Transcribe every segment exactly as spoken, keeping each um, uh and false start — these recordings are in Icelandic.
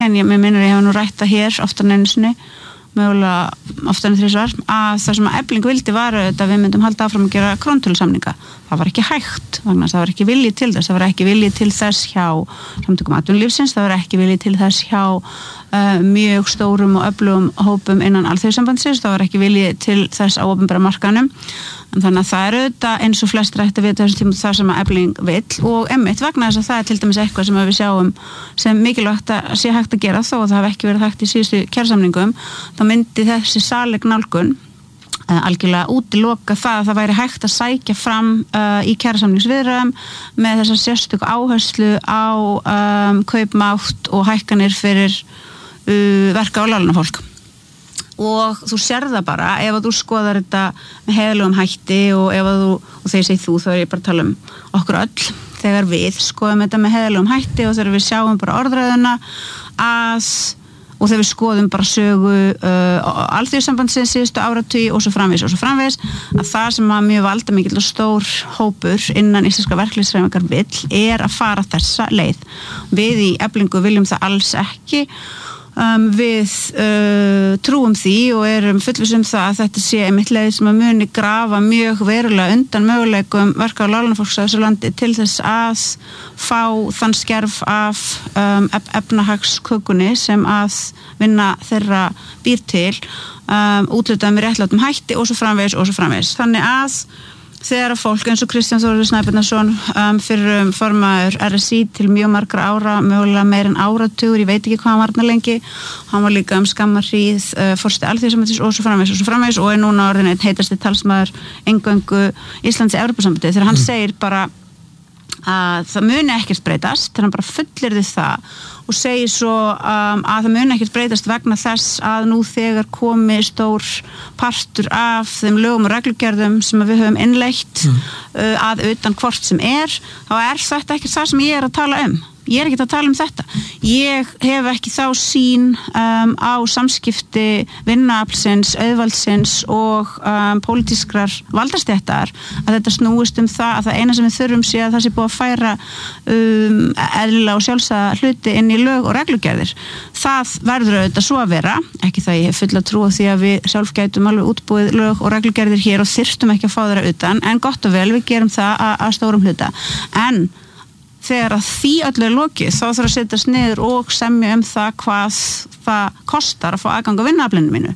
en ég minnir ég hef nú rætt það hér oftar en einu sinni, mögulega oftar en þrisvar, að það sem að Efling vildi var að við myndum halda áfram að gera krónutölusamninga. Það var ekki hægt, vegna það var ekki vilji til þess, það var ekki vilji til þess hjá samtökum atvinnulífsins, það var ekki vilji til þess hjá uh, mjög stórum og öflugum hópum innan alþjóðasambandsins, það var ekki vilji til þess á opinbera markaðnum. Þannig að það er auðvitað eins og flest rætt að vita þessum tíma það sem að Efling vill og einmitt vegna þess að það er til dæmis eitthvað sem við sjáum sem mikilvægt að sé hægt að gera þó að það hafi ekki verið hægt í síðustu kjarasamningum, þá myndi þessi saleg nálgun uh, algjörlega útiloka það að það væri hægt að sækja fram uh, í kjarasamningsviðræðum með þessa sérstöku áherslu á um, kaupmátt og hækkanir fyrir uh, verka- og láglaunafólk. Og þú sér það bara ef að þú skoðar þetta með heiðlegum hætti og ef að þú, og þegar ég segi þú þá er ég bara að tala um okkur öll, þegar við skoðum þetta með heiðlegum hætti og þegar við sjáum bara orðræðuna að, og þegar við skoðum bara sögu uh, alþjóðasambandsins síðustu áratugi og svo framvegis og svo framvegis, að það sem að mjög valdamikill og stór hópur innan íslenska verkalýðshreyfingar vill er að fara þessa leið. Við í Eflingu viljum það alls ekki. Um, við uh, trúum því og erum fullviss um það að þetta sé einmitt leið sem að muni grafa mjög verulega undan möguleikum verka- og láglaunafólks á þessu landi til þess að fá þann skerf af um, efnahagskökunni sem að vinna þeirra býr til um, útlutað með réttlátum hætti og svo framvegis og svo framvegis. Þannig að þegar að fólk eins og Kristján Þórður Snæbjarnarson um, fyrir um, formaður R S I til mjög margra ára, mögulega meir en áratugur, ég veit ekki hvað hann var þarna lengi, hann var líka um skamma hríð uh, forseti alþjóðasambandsins og svo framvegis og svo framvegis og er núna orðin einn heitasti talsmaður eingöngu Íslands í Evrópusambandið þegar hann mm. segir bara að það muni ekkert breytast, þegar hann bara fullyrði það og segir svo um, að það muni ekkert breytast vegna þess að nú þegar komi stór partur af þeim lögum og reglugerðum sem við höfum innleitt mm. uh, að utan hvort sem er, þá er þetta ekki það sem ég er að tala um. Ég er ekki að tala um þetta. Ég hef ekki þá sýn um, á samskipti vinnuaflsins, auðvaldsins og um, pólitískrar valdastjættar að þetta snúist um það að það eina sem við þurfum sé að það sé búið að færa um, eðlilega og sjálfsagða hluti inn í lög og reglugerðir. Það verður auðvitað svo að vera, ekki það ég hef fulla trú á því að við sjálf gætum alveg útbúið lög og reglugerðir hér og þyrftum ekki að fá þeirra utan, en gott og vel við gerum það að, að stórum hluta. En þegar að því öllu er lokið þá þarf að setjast niður og semja um það hvað það kostar að fá aðgang á vinnuaflinu mínu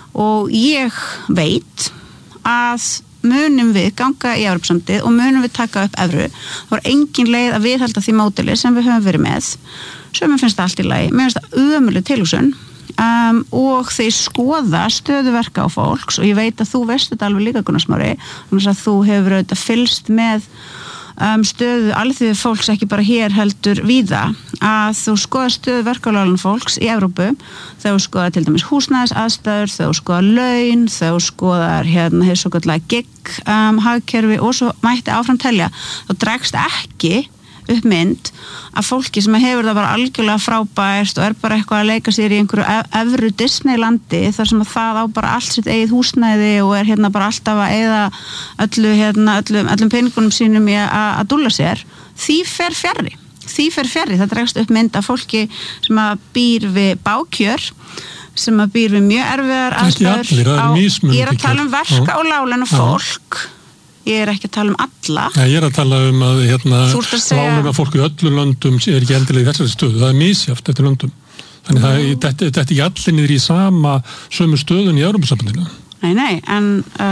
og ég veit að munum við ganga í Evrópusambandið og munum við taka upp evru, þá er engin leið að viðhalda því módeli sem við höfum verið með sem mér finnst það allt í lagi, mér finnst það ömurleg tilhugsun um, og þeir skoða stöðuverka á fólks og ég veit að þú veist þetta alveg líka Gunnar Smári, þannig að þú hefur auðvitað fylgst með Um, stöðu alþýðu fólks ekki bara hér heldur víða að þú skoðar stöðu verkefælaun fólks í Evrópu þegar þú skoðar til dæmis húsnæðis aðstæður, þegar þú skoðar laun, þegar þú skoðar hérna hér svo kallega gig um, hagkerfi og svo mætti áfram telja, þá dregst ekki upp mynd að fólki sem hefur það bara algjörlega frábært og er bara eitthvað að leika sér í einhverju evru Disneylandi þar sem að það á bara allt sitt eigið húsnæði og er hérna bara alltaf að eyða öllu, hérna, öllum, öllum peningunum sínum í að, að dúlla sér, því fer fjarri því fer fjarri, það dregst upp mynd af fólki sem að býr við bákjör sem að býr við mjög erfiðar aðstæður á, ég er að tala um verka og láglauna fólk ég er ekki að tala um alla. Ja, ég er að tala um að hérna láglauna fólk í öllum löndum er ekki endilega í þessari stöðu, það er misjafnt eftir löndum. Þannig það er þetta er ekki allir niður í sama sömu stöðun í Evrópusambandinu. Nei, nei, en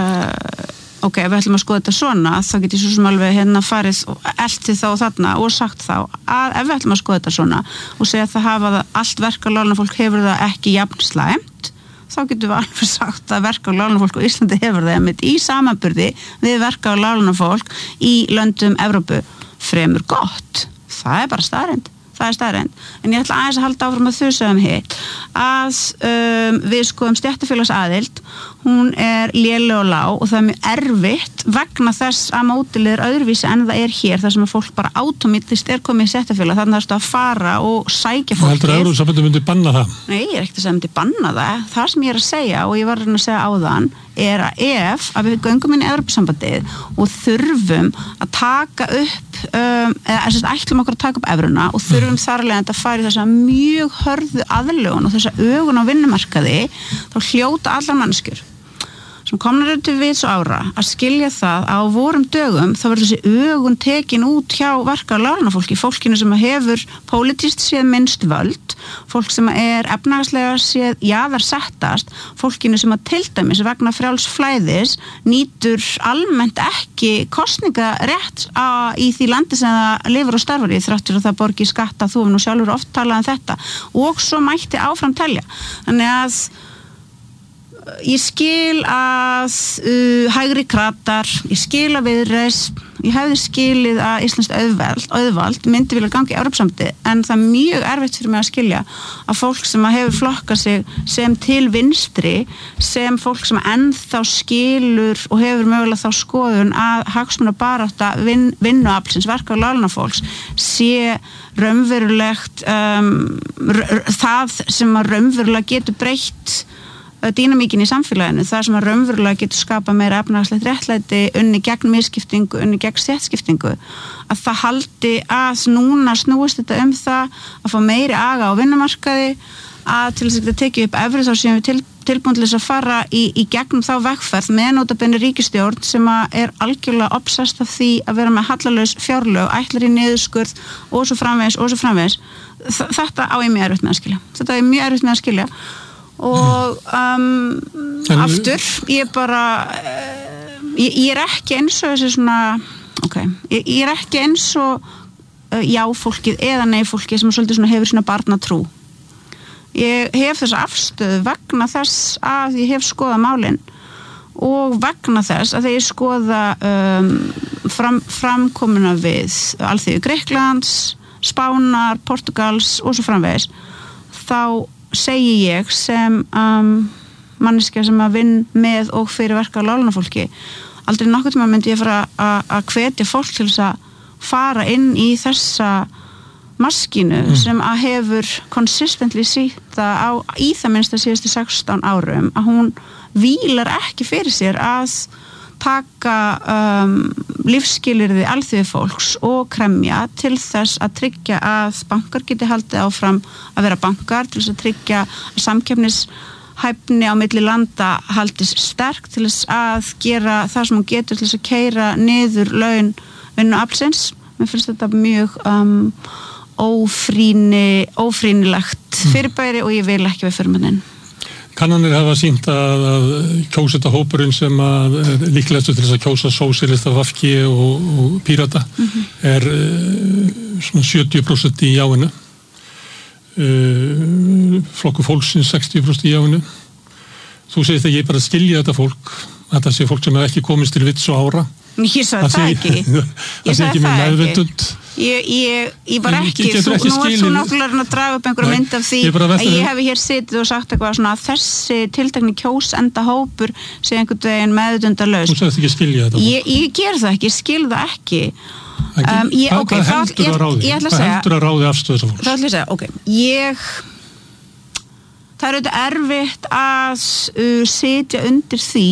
uh, ok, ef við ætlum að skoða þetta svona, þá get ég svo sem alveg hérna farið og eltið þá þarna og sagt þá að ef við ætlum að skoða þetta svona og segja að það hafa það allt verka láglauna fólk hefur það ekki jafn slæmt þá getum við alveg sagt að verka- og láglaunafólk á Íslandi hefur það einmitt í samanburði við verka- og láglaunafólk í löndum Evrópu fremur gott. Það er bara staðreynd. Það er staðreynd. En ég ætla aðeins að halda áfram að þusa um hitt að um, við skoðum stéttarfélagsaðild hún er léleg og lág og það er mjög erfitt vegna þess að mótilið er öðruvísi en það er hér, þar sem að fólk bara átómítist er komið í settafélag, þannig að það er að fara og sækja fólkið. Heldur að Evrópusambandið myndi banna það? Nei, ég er ekkert að segja myndi banna það. Það sem ég er að segja, og ég var að segja áðan, er að ef að við göngum inn í Evrópusambandið og þurfum að taka upp, um, eða ætlum okkur að taka upp evruna og þurfum þar alveg að fara í þessa mjög hörðu aðlögun og þessa ögun á vinnumarkaði, þá hljóta allar manneskjur sem komnar eru til vits og ára að skilja það að á vorum dögum þá verður þessi ögun tekin út hjá verka- og láglaunafólki, fólkinu sem hefur pólitískt séð minnst völd, fólk sem er efnahagslega séð jaðarsettast, fólkinu sem að til dæmis vegna frjáls flæðis nýtur almennt ekki kosningarétt á, í því landi sem það lifir og starfar í, þráttur að það borgi skatta, þú hefur nú sjálfur oft talað um þetta og svo mætti áfram telja. Þannig að ég skil að uh, hægri kratar, ég skil að Viðreisn, ég hefði skilið að íslenskt auðvald, auðvald myndi vilja gangi í Evrópusambandið, en það er mjög erfitt fyrir mig að skilja að fólk sem að hefur flokkað sig sem til vinstri, sem fólk sem ennþá skilur og hefur mögulega þá skoðun að hagsmunabarátta vin, vinnuaflsins, verka- og láglaunafólks sé raunverulegt um, það sem að raunverulega getur breytt dýnamíkin í samfélaginu, það sem að raunverulega getur skapað meira efnahagslegt réttlæti, unni gegn misskiptingu, unni gegn stéttskiptingu, að það haldi að núna snúist þetta um það að fá meiri aga á vinnumarkaði, að til þess að þetta tekið upp efri þá séum við til, tilbúin til þess að fara í, í gegnum þá vegferð með notabenni ríkisstjórn sem að er algjörlega obsessed af því að vera með hallalaus fjárlög, ætlar í niðurskurð og svo framvegis og svo framvegis. Þetta á ég mjög erfitt með að skilja. Þetta er mjög erfitt með að skilja. Og um, aftur ég bara ég, ég er ekki eins og þessi svona ok, ég, ég er ekki eins og uh, já fólkið eða nei fólkið sem svolítið svona hefur svona barnatrú. Ég hef þessa afstöðu vegna þess að ég hef skoðað málin og vegna þess að þegar ég skoða um, fram, framkomuna við Alþýðu Grikklands, Spánar, Portugals og svo framvegis, þá segi ég sem um, manneskja sem að vinn með og fyrir verka- og láglaunafólki, aldrei nokkuð tíma myndi ég fara að hvetja fólk til þess að fara inn í þessa maskínu mm. sem að hefur consistently sítt á í það minnst að síðustu sextán árum að hún vílar ekki fyrir sér að taka um, lífsskilyrði alþýðufólks og kremja til þess að tryggja að bankar geti haldið áfram að vera bankar, til þess að tryggja að samkeppnishæfni á milli landa haldist sterk, til þess að gera það sem hún getur til þess að keyra niður laun vinnuaflsins. Mér finnst þetta mjög um, ófrýni, ófrýnilegt fyrirbæri og ég vil ekki við fyrir mannin. Kannanir hafa sýnt að, að kjósetta hópurinn sem að líklegast til þess að kjósa sósíalista, V G og, og Pírata mm-hmm. er uh, svona sjötíu prósent í jáinu. Uh, flokkur fólksins sextíu prósent í jáinu. Þú segist að ég bara skilja þetta fólk, að þetta sé fólk sem hefur ekki komist til vits og ára. Ég sagði það ekki. Það sé ekki með meðvitund. Ég, ég, ég var ekki, þú, nú er þú náttúrulega að draga upp einhverju mynd af því ég að ég hef hér sitið og sagt eitthvað svona að þessi tiltekni kjósenda hópur sé einhvern veginn meðvitundalaus. Þú sagðist ekki skilja þetta. Ég, ég ger það ekki, ég skil það ekki. Um, ég, hvað okay, heldur að ráði? Hvað heldur að ráði afstöðu þess að fólks? Það ætla að segja, ok, ég það er auðvitað erfitt að uh, sitja undir því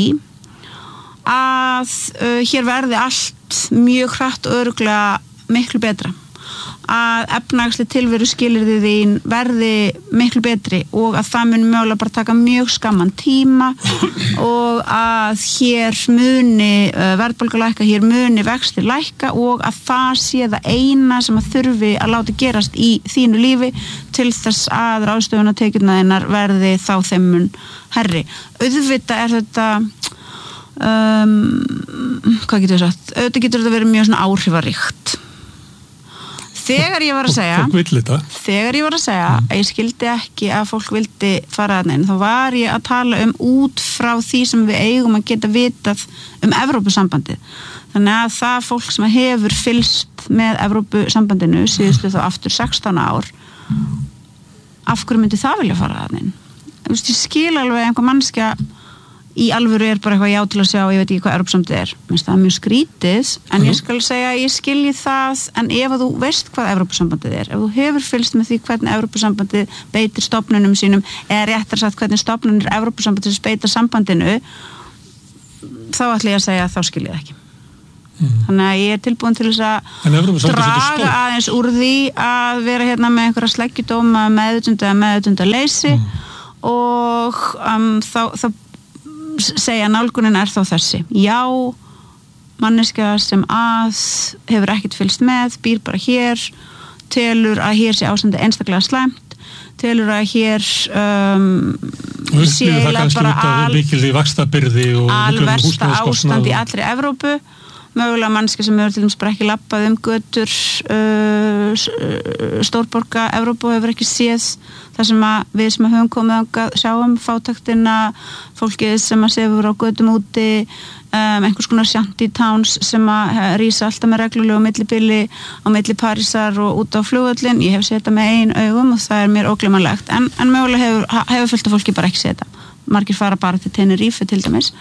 að uh, hér verði allt mjög hratt og örugglega miklu betra, að efnahagsleg tilveru skilyrði þín verði miklu betri og að það muni mögulega bara taka mjög skamman tíma og að hér muni uh, verðbólga lækka, hér muni vextir lækka og að það sé það eina sem að þurfi að láta gerast í þínu lífi til þess að ráðstöfunartekjurnar þínar verði þá þeim mun herri. Auðvitað er þetta um, hvað getur við sagt? Auðvitað getur þetta verið mjög svona áhrifaríkt. Þegar ég var að segja þegar ég var að segja að ég skildi ekki að fólk vildi fara að neina, þá var ég að tala um út frá því sem við eigum að geta vitað um Evrópusambandið. Þannig að það fólk sem hefur fylgst með Evrópusambandinu síðustu þá aftur sextán ár, af hverju myndi það vilja fara að neina? Ég skil alveg einhver mannskja í alvöru er bara eitthvað já til að sjá, ég veit ekki hvað Evrópusambandið er. Mér finnst það mjög skrítið, en mm. ég skal segja að ég skilji það, en ef þú veist hvað Evrópusambandið er, ef þú hefur fylgst með því hvernig Evrópusambandið beitir stofnunum sínum, eða réttar sagt hvernig stofnunir Evrópusambandið beita sambandinu, þá ætla ég að segja að þá skilji það ekki. Mm. Þannig að ég er tilbúin til þess að draga aðeins úr því að vera hérna með einhverja sleggjudóma meðutunda eða meðutunda leysi mm. og um, þá, þá segja nálgunin er þá þessi. Já, manneskja sem að hefur ekkert fylgst með, býr bara hér, telur að hér sé ástandi einstaklega slæmt, telur að hér um, sé eiginlega bara al, alversta ástand í allri Evrópu, mögulega mannskja sem hefur til dæmis bara ekki labbað um götur uh, stórborga Evrópu og hefur ekki séð það sem að við sem höfum komið að sjáum fátaktina, fólkið sem að sefur á götum úti, um, einhvers konar shanty towns sem að rísa alltaf með reglulegu millibili á milli Parísar og út á flugvöllin. Ég hef séð þetta með ein augum og það er mér ógleymanlegt, en, en mögulega hefur, hefur fullt af fólki bara ekki séð þetta. Margir fara bara til Tenerife til dæmis.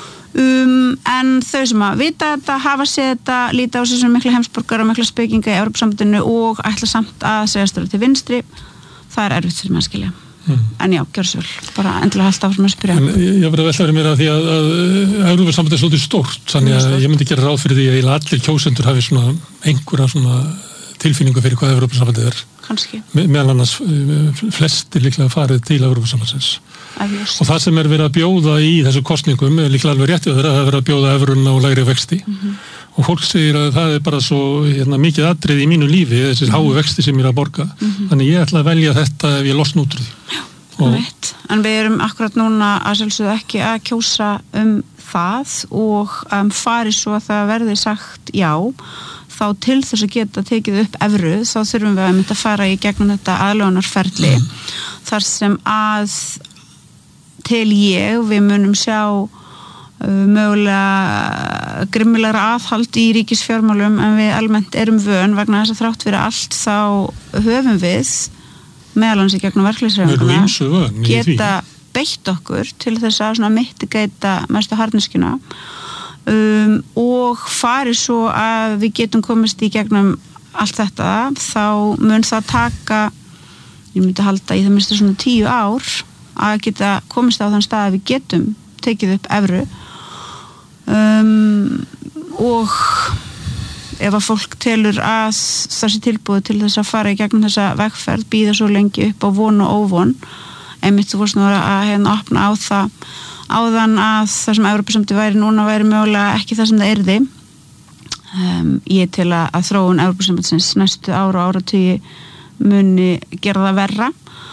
Um, en þau sem að vita þetta, hafa séð þetta, líta á sig sem mikla heimsborgar og mikla spekinga í Evrópusambandinu og ætla samt að segja störu til vinstri, það er erfitt fyrir mig að skilja. Mm. En já, gjör svo vel, bara endilega halda áfram að spyrja. En ég verði að velta verið mér að því að, að Evrópusambandið er svolítið stórt, þannig að ég myndi gera ráð fyrir því að allir kjósendur hafi svona einhverja svona tilfinningu fyrir hvað Evrópusambandið er. Kannski. Me, meðal annars flestir líklega farið til Evrópusambandsins. Efjust. Og það sem er verið að bjóða í þessu kostningum er líklega alveg réttið þeirra, það er verið að bjóða evrun á lægri vexti mm-hmm. og fólk segir að það er bara svo hérna, mikið atrið í mínu lífi, þessi mm-hmm. háu vexti sem ég er að borga, mm-hmm. þannig ég ætla að velja þetta ef ég losna út úr því. Já, og... en við erum akkurat núna að sjálfsögðu ekki að kjósa um það og um, fari svo að það verði sagt já, þá til þess að geta tekið upp evru, þá þurfum við að mynda að fara í gegnum þetta aðlögunarferli mm. þar sem að til ég, við munum sjá uh, mögulega grimmilegra aðhald í ríkisfjármálum en við almennt erum vön vegna þess að þrátt fyrir allt þá höfum við meðal hans í gegnum verkleysreifinguna geta beitt okkur til þess að svona mitigata mestu harðneskjuna um, og fari svo að við getum komist í gegnum allt þetta, þá mun það taka, ég myndi halda í það minnstu svona tíu ár að geta komist á þann stað að við getum tekið upp evru um, og ef að fólk telur að það sé tilbúið til þess að fara í gegnum þessa vegferð, býða svo lengi upp á von og óvon, einmitt þú fórst nú að hérna opna á það áðan að það sem Evrópusambandið væri núna væri mögulega ekki það sem það yrði um, ég tel að, að þróun Evrópusambandsins næstu ára og áratugi muni gera það verra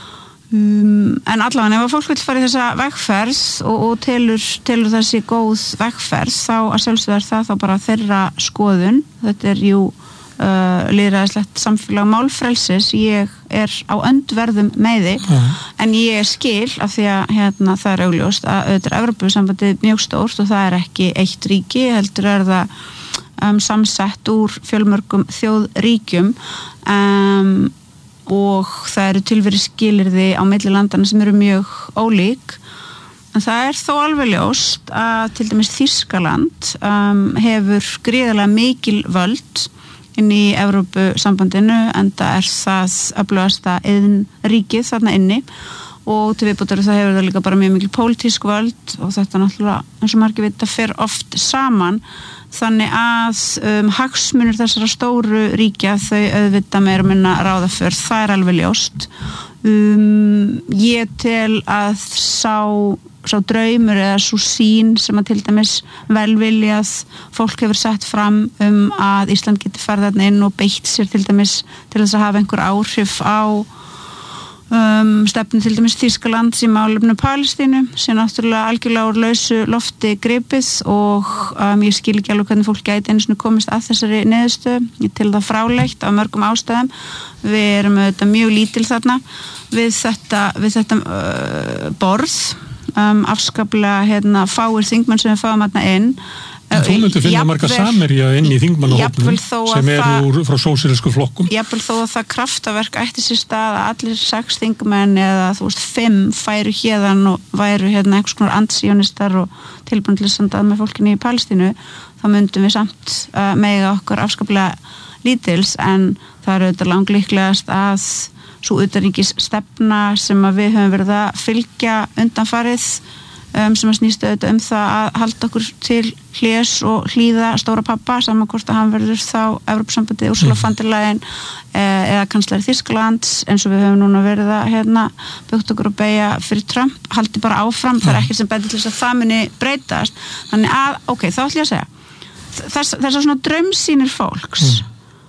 Um, en allavega ef að fólk vil fara í þessa vegferð og, og telur, telur þessi góð vegferð þá að sjálfsögðu er það þá bara þeirra skoðun, þetta er jú uh, lýðræðislegt samfélag málfrelsis, ég er á öndverðum með því mm. en ég skil af því að hérna, það er augljóst að auðvitað er Evrópusambandið mjög stórt og það er ekki eitt ríki, heldur er það um, samsett úr fjölmörgum þjóðríkjum um og það eru tilveri skilyrði á milli landana sem eru mjög ólík en það er þó alveg ljóst að til dæmis Þýskaland um, hefur gríðarlega mikil völd inn í Evrópusambandinu enda er það öflugasta iðnríkið þarna inni og til viðbótar það hefur það líka bara mjög mikil pólitísk völd og þetta náttúrulega eins og margir vita fer oft saman þannig að um, hagsmunir þessara stóru ríkja þau auðvitað meira minna ráða för, það er alveg ljóst um, ég tel að sá, sá draumur eða svo sín sem að til dæmis velviljað fólk hefur sett fram um að Ísland geti farið þarna inn og beitt sér til dæmis til þess að hafa einhver áhrif á Um, stefnu til dæmis Þýskalands í málefnu Palestínu sem náttúrulega algjörlega úr lausu lofti gripið og um, ég skil ekki alveg hvernig fólk gæti einu svona komist að þessari niðurstöðu, ég til það fráleitt af mörgum ástæðum, við erum auðvitað mjög lítil þarna við þetta, við þetta uh, borð um, afskaplega hérna, fáir þingmenn sem við fáum þarna inn En þú myndir finna marga Samherja inn í þingmannahópnum sem eru úr, frá sósíalísku flokkum. Jafnvel þó að það kraftaverk ætti sér stað að allir sex þingmenn eða þú veist fimm færu hérðan og væru hérna einhvers konar antisjónistar og tilbúin til að standa með fólkinu í Palestínu, þá myndum við samt uh, mega okkur afskaplega lítils, en það er auðvitað langlíklegast að svo utanríkis stefna sem að við höfum verið að fylgja undanfarið, um, sem að snýst auðvitað um það að halda okkur til hlés og hlýða stóra pappa, saman hvort að hann verður þá Evrópusambandið, Ursula von der Leyen eða kanslari Þýskalands, eins og við höfum núna verið að hérna, byggt okkur og beygja fyrir Trump, haldi bara áfram, það er ekkert sem bendir til þess að það muni breytast. Þannig að, ok, þá ætlum ég að segja þess, þessar svona draumsýnir fólks mm.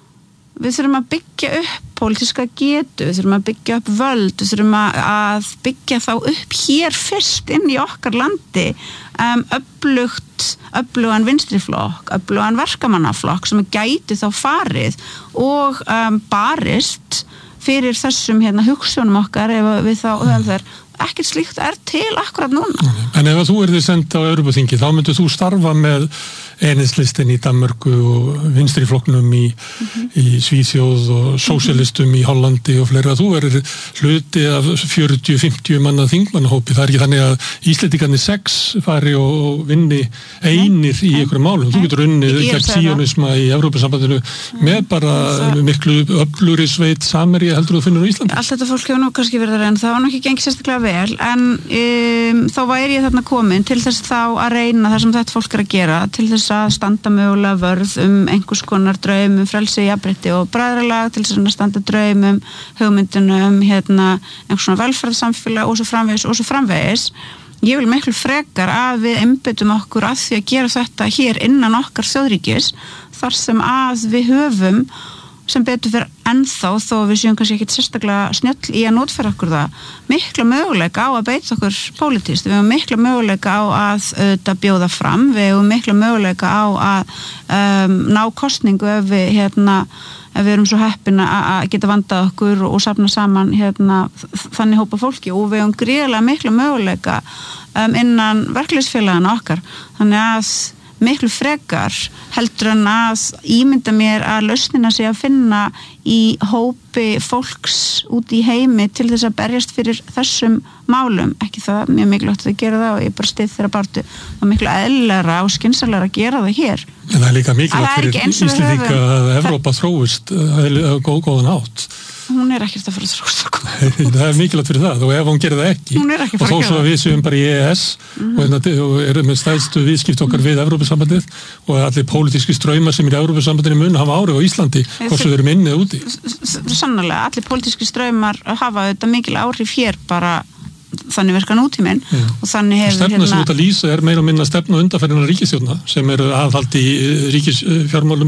við þurfum að byggja upp pólitíska getu, við þurfum að byggja upp völd, við þurfum að byggja þá upp hér fyrst inn í okkar landi um, öflugt, öflugan vinstriflokk, öflugan verkamannaflokk sem gæti þá farið og um, barist fyrir þessum hérna, hugsunum okkar ef við þá höfum þær. Ekkert slíkt er til akkurat núna. En ef þú erði senda á Evrópuþingi, þá myndir þú starfa með enheitslistin í Danmörku og vinstriflokknum í, mm-hmm. í Svíþjóð og sósíalistum í Hollandi og fleira. Þú verður hluti af fjörutíu til fimmtíu manna þingmannahópi. Það er ekki þannig að Íslendingarnir sex fari og vinni einir Nei. Í einhverjum málum. Nei. Þú getur unnið gegn síonisma í Evrópusambandinu með bara það... miklu öflugri sveit Samherja heldur þú finnur á Íslandi. Allt þetta fólk hefur nú kannski verið en það var nú ekki gengið sérstaklega vel, en um, þá væri ég þarna komin til þess þá að reyna það sem þetta fólk er að gera, til þess að standa mögulega vörð um einhvers konar draum um frelsi, jafnrétti og bræðralag, til þess að standa draum um hugmyndunum, hérna, einhvers svona velferðarsamfélag og svo framvegis og svo framvegis. Ég vil miklu frekar að við einbeitum okkur að því að gera þetta hér innan okkar þjóðríkis, þar sem að við höfum sem betur fyrir ennþá, þó við séum kannski ekkit sérstaklega snjöll í að notfæra okkur það, mikla möguleika á að beita okkur pólitískt, við hefum mikla möguleika á að auðvitað bjóða fram, við hefum mikla möguleika á að um, ná kosningu ef við, hérna, ef við erum svo heppin að geta vandað okkur og, og safna saman hérna, þannig hópa fólki, og við hefum gríðarlega mikla möguleika um, innan verkefnisfélagana okkar, þannig að miklu frekar heldur en að ímynda mér að lausnina sé að finna í hópi fólks út í heimi til þess að berjast fyrir þessum málum, ekki það mjög mikilvægt að gera það og ég bara styð þeirra bartu, það er miklu eðlilegra og skynsamlegra að gera það hér. En það er líka mikilvægt fyrir Íslendinga að Evrópa þróist góð, góðan átt. Hún er ekkert að fara að þróast okkur. Það er mikilvægt fyrir það, og ef hún gerir það ekki, ekki og þó svo að við séum bara í E E S mm-hmm. og, og erum með stæðstu viðskipt okkar mm-hmm. við Evrópusambandið og allir pólitíski straumar sem er í Evrópusambandinu mun hafa áhrif á Íslandi, hvort sem við erum inni eða úti. Sannarlega, allir pólitíski straumar hafa þetta mikil áhrif hér bara þannig verka nútíminn ja. Og þannig hefur stefna hérna... sem út að lýsa er meira og minna stefna undanfærinnar ríkisstjórna sem eru aðhald í ríkisfjármálum,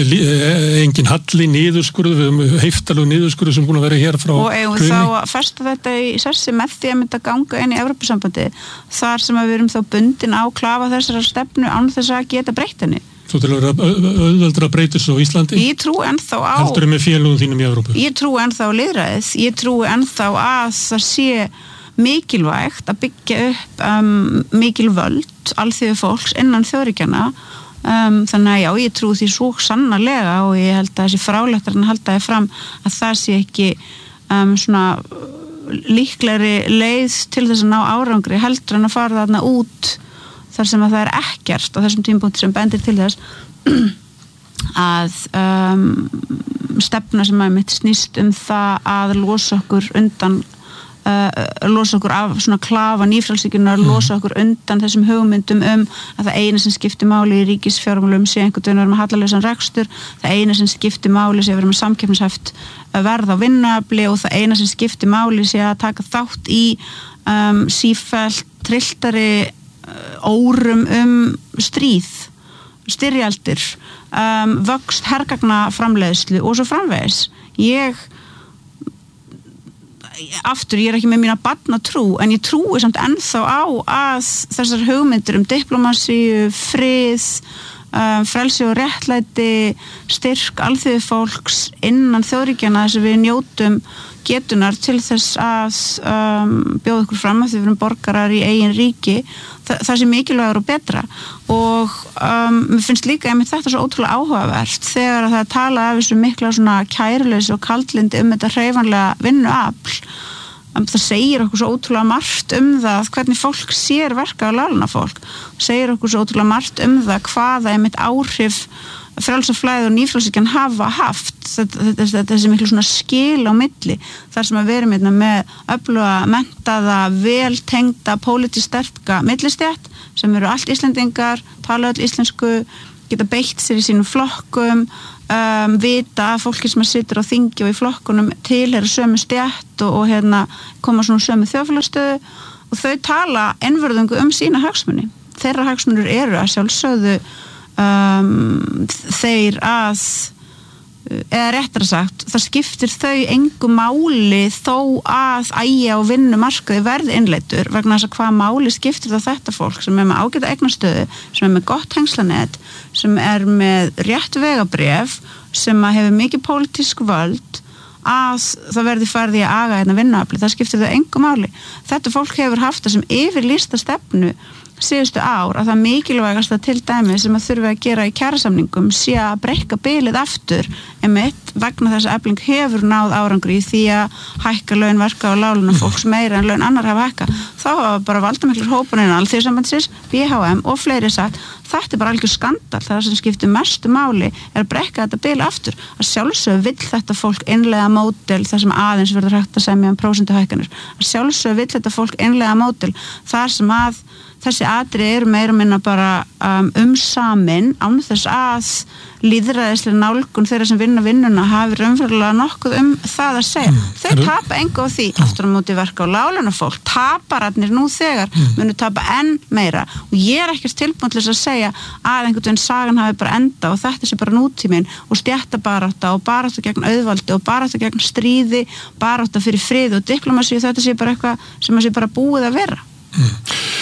engin halli, niðurskurð, við höfum heiftalegu niðurskurð sem búin að vera hér frá og eigum við þá að festa þetta í sessi með því að mynda ganga inn í Evrópusambandi þar sem að við erum þá bundin á klafa þessara stefnu án þess að geta breytt henni. Þú til að vera auðveldur að breyta þessu á Íslandi? Ég trú ennþá á... Heldur með félögum þínum í Evrópu? Ég trú ennþá á lýðræðið, ég trú ennþá að það sé mikilvægt að byggja upp um, mikil völd alþýðu fólks innan þjóðríkjanna um, þannig að já, ég trú því svo sannarlega og ég held að þessi fráleitt er að halda þið fram að það sé ekki um, svona líklegri leið til þess að ná árangri heldur en að fara þarna út þar sem að það er ekkert á þessum tímapunkti sem bendir til þess að um, stefna sem að mitt snýst um það að losa okkur undan Uh, losa okkur af svona klafa nýfrælsíkjunar, mm. losa okkur undan þessum hugmyndum um að það eina sem skiptir máli í ríkisfjármálum sé einhvern veginn að vera með hallalausan rekstur, það eina sem skiptir máli sé að vera með samkeppnishæft verð á vinnuafli og það eina sem skiptir máli sé að taka þátt í um, sífellt trilltari uh, órum um stríð, styrjaldir, um, vöxt hergagnaframleiðslu og svo framvegis. Ég aftur, ég er ekki með mína barnatrú en ég trúi samt ennþá á að þessar hugmyndir um diplómasíu, frið um, frelsi og réttlæti styrk alþýðu fólks innan þjóðríkjanna þess að við njótum getunar til þess að um, bjóða ykkur fram að þið verum borgarar í eigin ríki, Þa, það sé mikilvægur og betra og um, mér finnst líka einmitt þetta svo ótrúlega áhugavert þegar að það tala af þessu mikla svona kæruleysi og kaldlyndi um þetta hreyfanlega vinnuafl. Um, það segir okkur svo ótrúlega margt um það hvernig fólk sér verka á láglaunafólk, segir okkur svo ótrúlega margt um það hvaða einmitt áhrif frjálsaflæði og nýfrjálshyggjan hafa haft þetta, þetta, þetta, þessi miklu svona skil á milli þar sem að við erum hérna með öfluga, menntaða, vel tengda, pólitískt sterka millistétt sem eru allt Íslendingar, tala öll íslensku, geta beitt sér í sínum flokkum, um, vita að fólki sem að situr á þingi og í flokkunum tilheyra sömu stétt og, og hérna koma svona sömu þjóðfélagsstöðu og þau tala einvörðungu um sína hagsmuni. Þeirra hagsmunir eru að sjálfsögðu Um, þeir að eða réttara sagt, það skiptir þau engu máli þó að ægja og vinnumarkaði verði innleiddur vegna þess að hvað máli skiptir það þetta fólk sem er með ágæta eignastöðu, sem er með gott hengslanet, sem er með rétt vegabréf, sem að hefur mikið pólitísk völd að það verði farið í að aga hérna vinnuafli, það skiptir þau engu máli. Þetta fólk hefur haft það sem yfirlýsta stefnu síðustu ár að það mikilvægast að til dæmi sem að þurfi að gera í kjarasamningum sé að breikka bilið aftur einmitt vegna þess að Efling hefur náð árangri í því að hækka laun verka og láglaunafólks meira en laun annar hafa hækka. Þá hafa bara valdamiklir hópaninn Alþýðusambandsins, B H M og fleiri sagt þetta er bara algjör skandal, það sem skiptir mestu máli er að breikka þetta bil aftur. Að sjálfsögðu vill þetta fólk innleiða módel þar sem aðeins verður hægt að semja um prósentuhækkanir. Að sjálfsögðu vill þetta fólk innleiða módel þar sem að þessi atriði eru meira minna bara um, umsamin án þess að lýðræðislega nálgun þeirra sem vinna vinnuna hafi raunverulega nokkuð um það að segja. Mm. Þau Heru? tapa engu á því aftur á móti verka á láglaunafólk. Tapararnir nú þegar mm. munu tapa enn meira og ég er ekkert tilbúin til þess að segja að einhvern veginn sagan hafi bara enda og þetta sé bara nútíminn og stéttabarátta og barátta gegn auðvaldi og barátta gegn stríði, barátta fyrir frið og diplomasi og þetta sé bara eitthvað sem að sé bara búið að vera. Mm.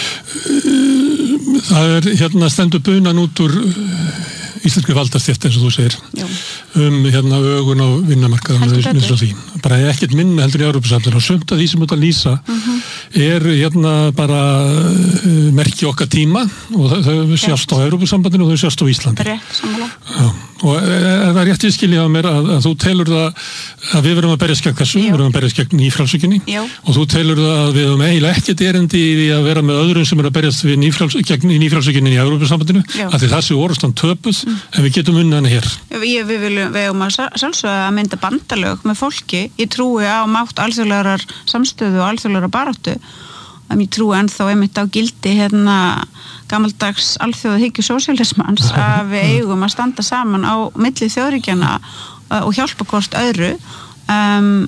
Það er hérna stendur bunan út úr íslenskri valdarstétt eins og þú segir Já. um hérna ögun á vinnumarkaðum bara ekkert minna heldur í Evrópusambandsins og sumt að því sem út að lýsa uh-huh. er hérna bara uh, merki okkar tíma og þau sjást á Evrópusambandinu og þau sjást á Íslandi Rétt, Já. og er það rétt viðskilja á mér að, að þú telur það að við verum að berjast gegn þessu, við verum að berjast gegn nýfrjálshyggjunni og þú telur það að við höfum eiginlega ekkert erindi í að vera með öðrum sem er að berjast við nýfrjáls, gegn nýfrjálshyggjunni í Evrópusambandinu af því það sé orðstand töpuð mm. en við getum unnið henni hér. Ég, við viljum við um að sjálfsögða að mynda bandalög með fólki, ég trúi á mátt alþjóðlegar samstöðu og alþjóðlegar baráttu en ég trúi ennþá einmitt á gildi hérna gamaldags alþjóðahyggju sósíalismans að við eigum að standa saman á milli þjóðríkjanna og hjálpa hvort öðru um,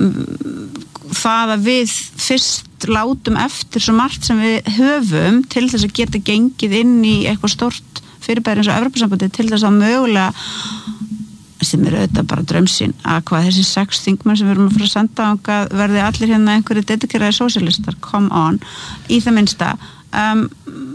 það að við fyrst látum eftir svo margt sem við höfum til þess að geta gengið inn í eitthvað stort fyrirbæri eins og Evrópusambandi til þess að mögulega sem er auðvitað bara draumsýn að hvað þessi sex þingmenn sem við erum að fara að senda ánga verði allir hérna einhverju dedikeraði sósíalistar, come on í það minnsta um,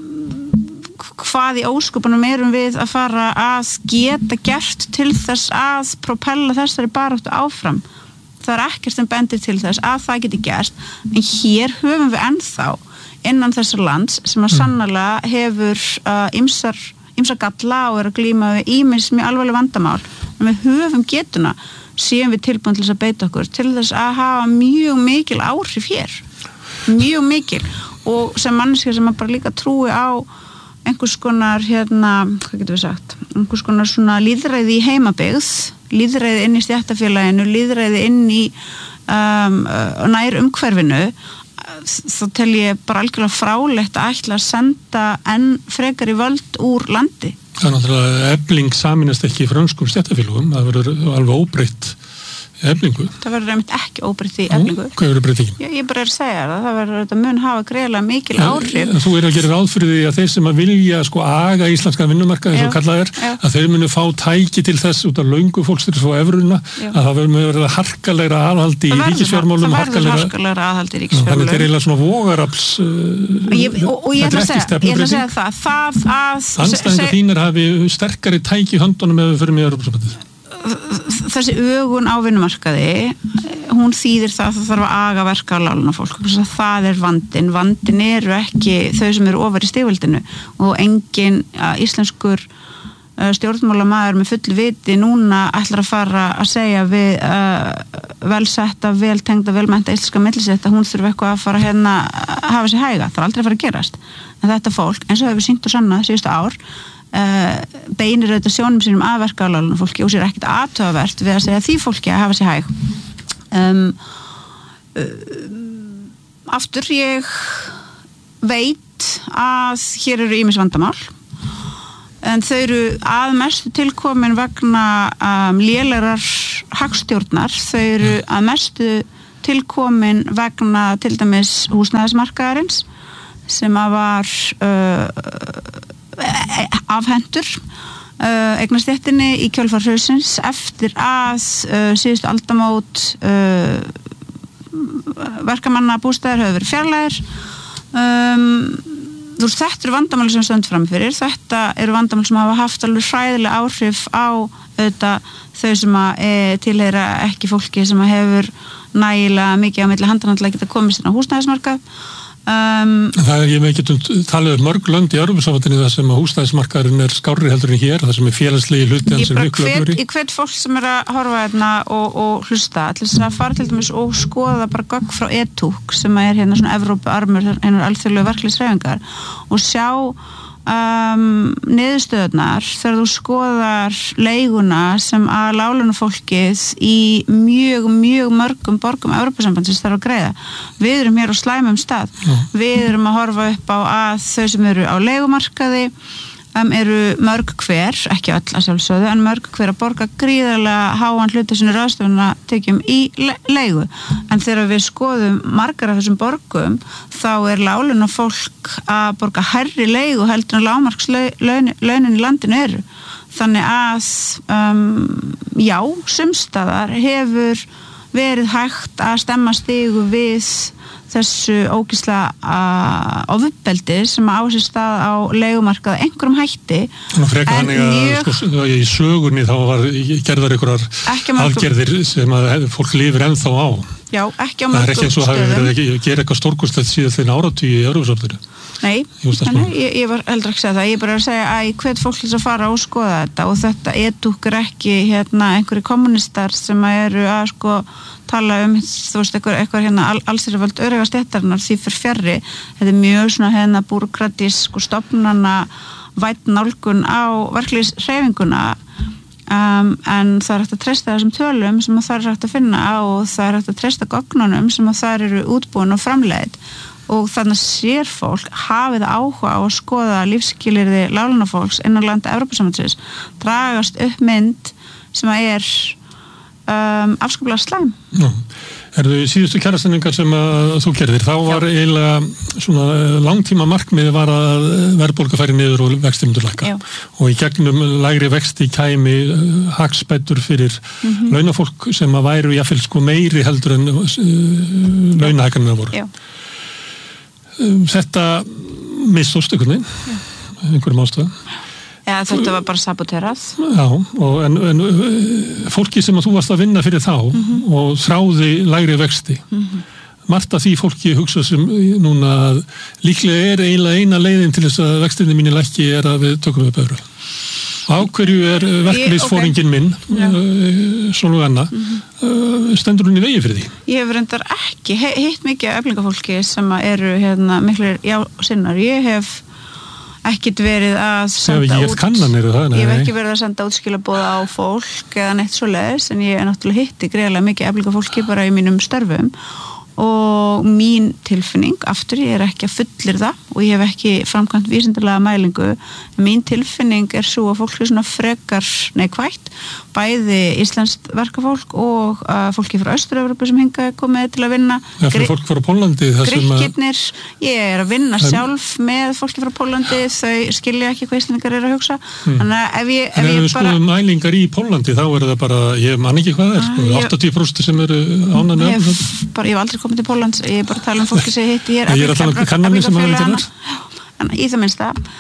hvað í ósköpunum erum við að fara að geta gert til þess að propella þessari baráttu áfram. Það er ekkert sem bendir til þess að það geti gerst en hér höfum við ennþá innan þessar lands sem að sannarlega hefur uh, ýmsar ýmsa galla og er að glíma við ýmis mjög alvarleg vandamál en við höfum getuna séum við tilbúin til þess að beita okkur til þess að hafa mjög mikil áhrif hér mjög mikil og sem manneskja sem bara líka trúi á einhvers konar hérna, hvað getum við sagt einhvers konar svona lýðræði í heimabyggð lýðræði inn í stéttarfélaginu lýðræði inn í um, nær umhverfinu þá tel ég bara algjörlega frálegt að ætla að senda enn frekar í völd úr landi. Það er náttúrulega Efling saminast ekki í frönskum stéttarfélögum, það verður alveg óbreytt Eflingu. Það verður einmitt ekki óbreytt í Eflingu. Nú, hvað verður breytingin? Ég, ég bara er að segja það, það verður þetta mun hafa greiðlega mikil áhrif. En þú er að gera ráð fyrir því að þeir sem að vilja sko aga íslenska vinnumarkað eins og kallað er, já. Að þeir munu fá tæki til þess út af löngu fólks til þess að fá evruna, já. Að það verður verið harkalegra aðhaldi í ríkisfjármálum. Það verður harkalegra aðhaldi í ríkisfjármálum. Þannig þeir eiginlega svona vogarafls uh, ég, og, og ég ætla að segja, ég ætla að segja það, það að... Andstæðingar þínir hafi sterkari tæki í höndunum ef við förum í Evrópusambandið. Þessi ögun á vinnumarkaði hún þýðir það að það þarf að aga verka á láglaunafólk. Það er vandinn. Vandinn eru ekki þau sem eru ofar í stigveldinu og engin uh, íslenskur uh, stjórnmálamaður með fullu viti núna ætlar að fara að segja við uh, velsetta, veltengda, velmennta íslenska millisetta, hún þurfi eitthvað að fara hérna að hafa sig hæga. Það er aldrei að fara að gerast. En þetta fólk, eins og hefur sýnt og sannað síðustu ár, Uh, beinir auðvitað sjónum sínum að verka á láglaunafólki og sér ekkert athugavert við að segja því fólki að hafa sig hæg um, um, aftur ég veit að hér eru ýmis vandamál en þau eru að mestu tilkomin vegna um, lélegar hagstjórnar, þau eru að mestu tilkomin vegna til dæmis húsnæðismarkaðarins sem að var uh, afhendur uh, eignastéttinni í kjölfar hrunsins eftir að uh, síðustu aldamót uh, verkamanna bústæðir höfðu verið fjarlægir um, þú veist, þetta eru vandamál sem stönd fram fyrir, þetta eru vandamál sem hafa haft alveg hræðilega áhrif á auðvitað þau sem að e, tilheyra ekki fólki sem að hefur nægilega mikið á milli handanna til að geta komist inn á húsnæðismarkað. Um, það er, ég með getum talið um mörg lönd í Evrópusambandinu þar sem að húsnæðismarkaðurinn er skárri heldur en hér, þar sem er félagslegi hluti hans er miklu öflugri. Ég hvet fólk sem er að horfa hérna og, og hlusta til þess að fara til dæmis og skoða bara gögn frá E T U C sem er hérna svona Evrópuarmur, einar alþjóðlegu verkalýðshreyfingar og sjá um, niðurstöðurnar þegar þú skoðar leiguna sem að láglaunafólkið í mjög, mjög mörgum borgum Evrópusambandsins þarf að greiða. Við erum hér á slæmum stað. Mm. Við erum að horfa upp á að þau sem eru á leigumarkaði um, eru mörg hver, ekki öll að sjálfsögðu, en mörg hver að borga gríðarlega háan hluta sinni ráðstöfuna tekjum í le- leigu. En þegar við skoðum margar af þessum borgum, þá er láglaunafólk að borga hærri leigu heldur en lágmarkslaunin í landinu eru. Þannig að, um, já, sumstaðar hefur verið hægt að stemma stigu við þessu ógeðslega uh, ofbeldi sem á sér stað á leigumarkaði einhverjum hætti. Nú frekar þannig að mjög... sko, í sögunni þá var gerðar einhverjar aðgerðir sem að fólk lifir ennþá á. Já, ekki á mörgum stöðum. Það er ekki eins og hafi verið að gera eitthvað stórkostlegt síðan þeirra áratugi í Evrópusambandinu. Nei, nei ég, ég var heldur ekki að segja það. Ég er bara að segja að ég hvet fólk til að fara og skoða þetta og þetta E T U C er ekki hérna einhverju kommunistar sem eru að sko tala um, þú veist, eitthvað, eitthvað hérna allsherjarvöld öryggja stéttarinnar því fyrir fjarri. Þetta er mjög svona hérna búrokratísk og stofnana vænt nálgun á verkalýðshreyfinguna um, en það er hægt að treysta þessum tölum sem það er hægt að finna á og það er hægt að treysta gögnunum sem það eru útbúin og framleidd og þannig að sér fólk hafið áhuga á að skoða lífskilyrði láglaunafólks innan landa Evrópusambandsins dragast upp mynd sem að er um, afskaplega slæm. Já. Er þau síðustu kjarasamningar sem að þú gerðir, þá var Já. eiginlega svona langtíma markmiði var að verðbólga færi niður og vexti myndu lækka og í gegnum lægri vexti kæmi hagspætur fyrir mm-hmm. launafólk sem að væru jafnvel sko meiri heldur en uh, launahækkanirnar voru. Já. Þetta mistóst einhvern veginn, einhverjum ástæðum. Já, þetta var bara saboterað. Já, og en, en fólki sem að þú varst að vinna fyrir þá mm-hmm. og þráði lægri vexti, mm-hmm. margt af því fólki hugsa sem núna að líklega er eiginlega eina leiðin til þess að vextinni mínu lækki er að við tökum upp evru. Á hverju er verkalýðsforinginn minn, uh, Sólveig Anna, uh, stendur hún í vegi fyrir því? Ég hef reyndar ekki hitt mikið af eflingafólki sem eru hérna miklir já sinnar. Ég hef ekkert verið að senda út kannanir, það, ég hef ekki verið að senda út skilaboð á fólk eða neitt svoleiðis, en ég er náttúrulega hitti greiðlega mikið eflingafólki bara í mínum störfum og mín tilfinning, aftur ég er ekki að fullir það og ég hef ekki framkvæmt vísindalega mælingu, mín tilfinning er svo að fólk er svona frekar neikvætt, bæði íslenskt verkafólk og uh, fólki frá Austur-Evrópu sem hingað komið til að vinna. Já, fyrir fólk frá Póllandi. Grikkirnir, ég er að vinna en, sjálf með fólki frá Póllandi, þau skilja ekki hvað íslendingar eru að hugsa. Hmm. Þannig að ef ég, ef en ef ég við bara... skoðum mælingar í Póllandi, þá er það bara, ég man ekki hvað það er, sko, ég, áttatíu prósent sem eru ánægð með. Ég, bara, ég hef aldrei komið til Póllands, ég er bara að tala um fólki sem ég hitti, ég er að tala um kannanir sem hafa þetta en í það minnsta þá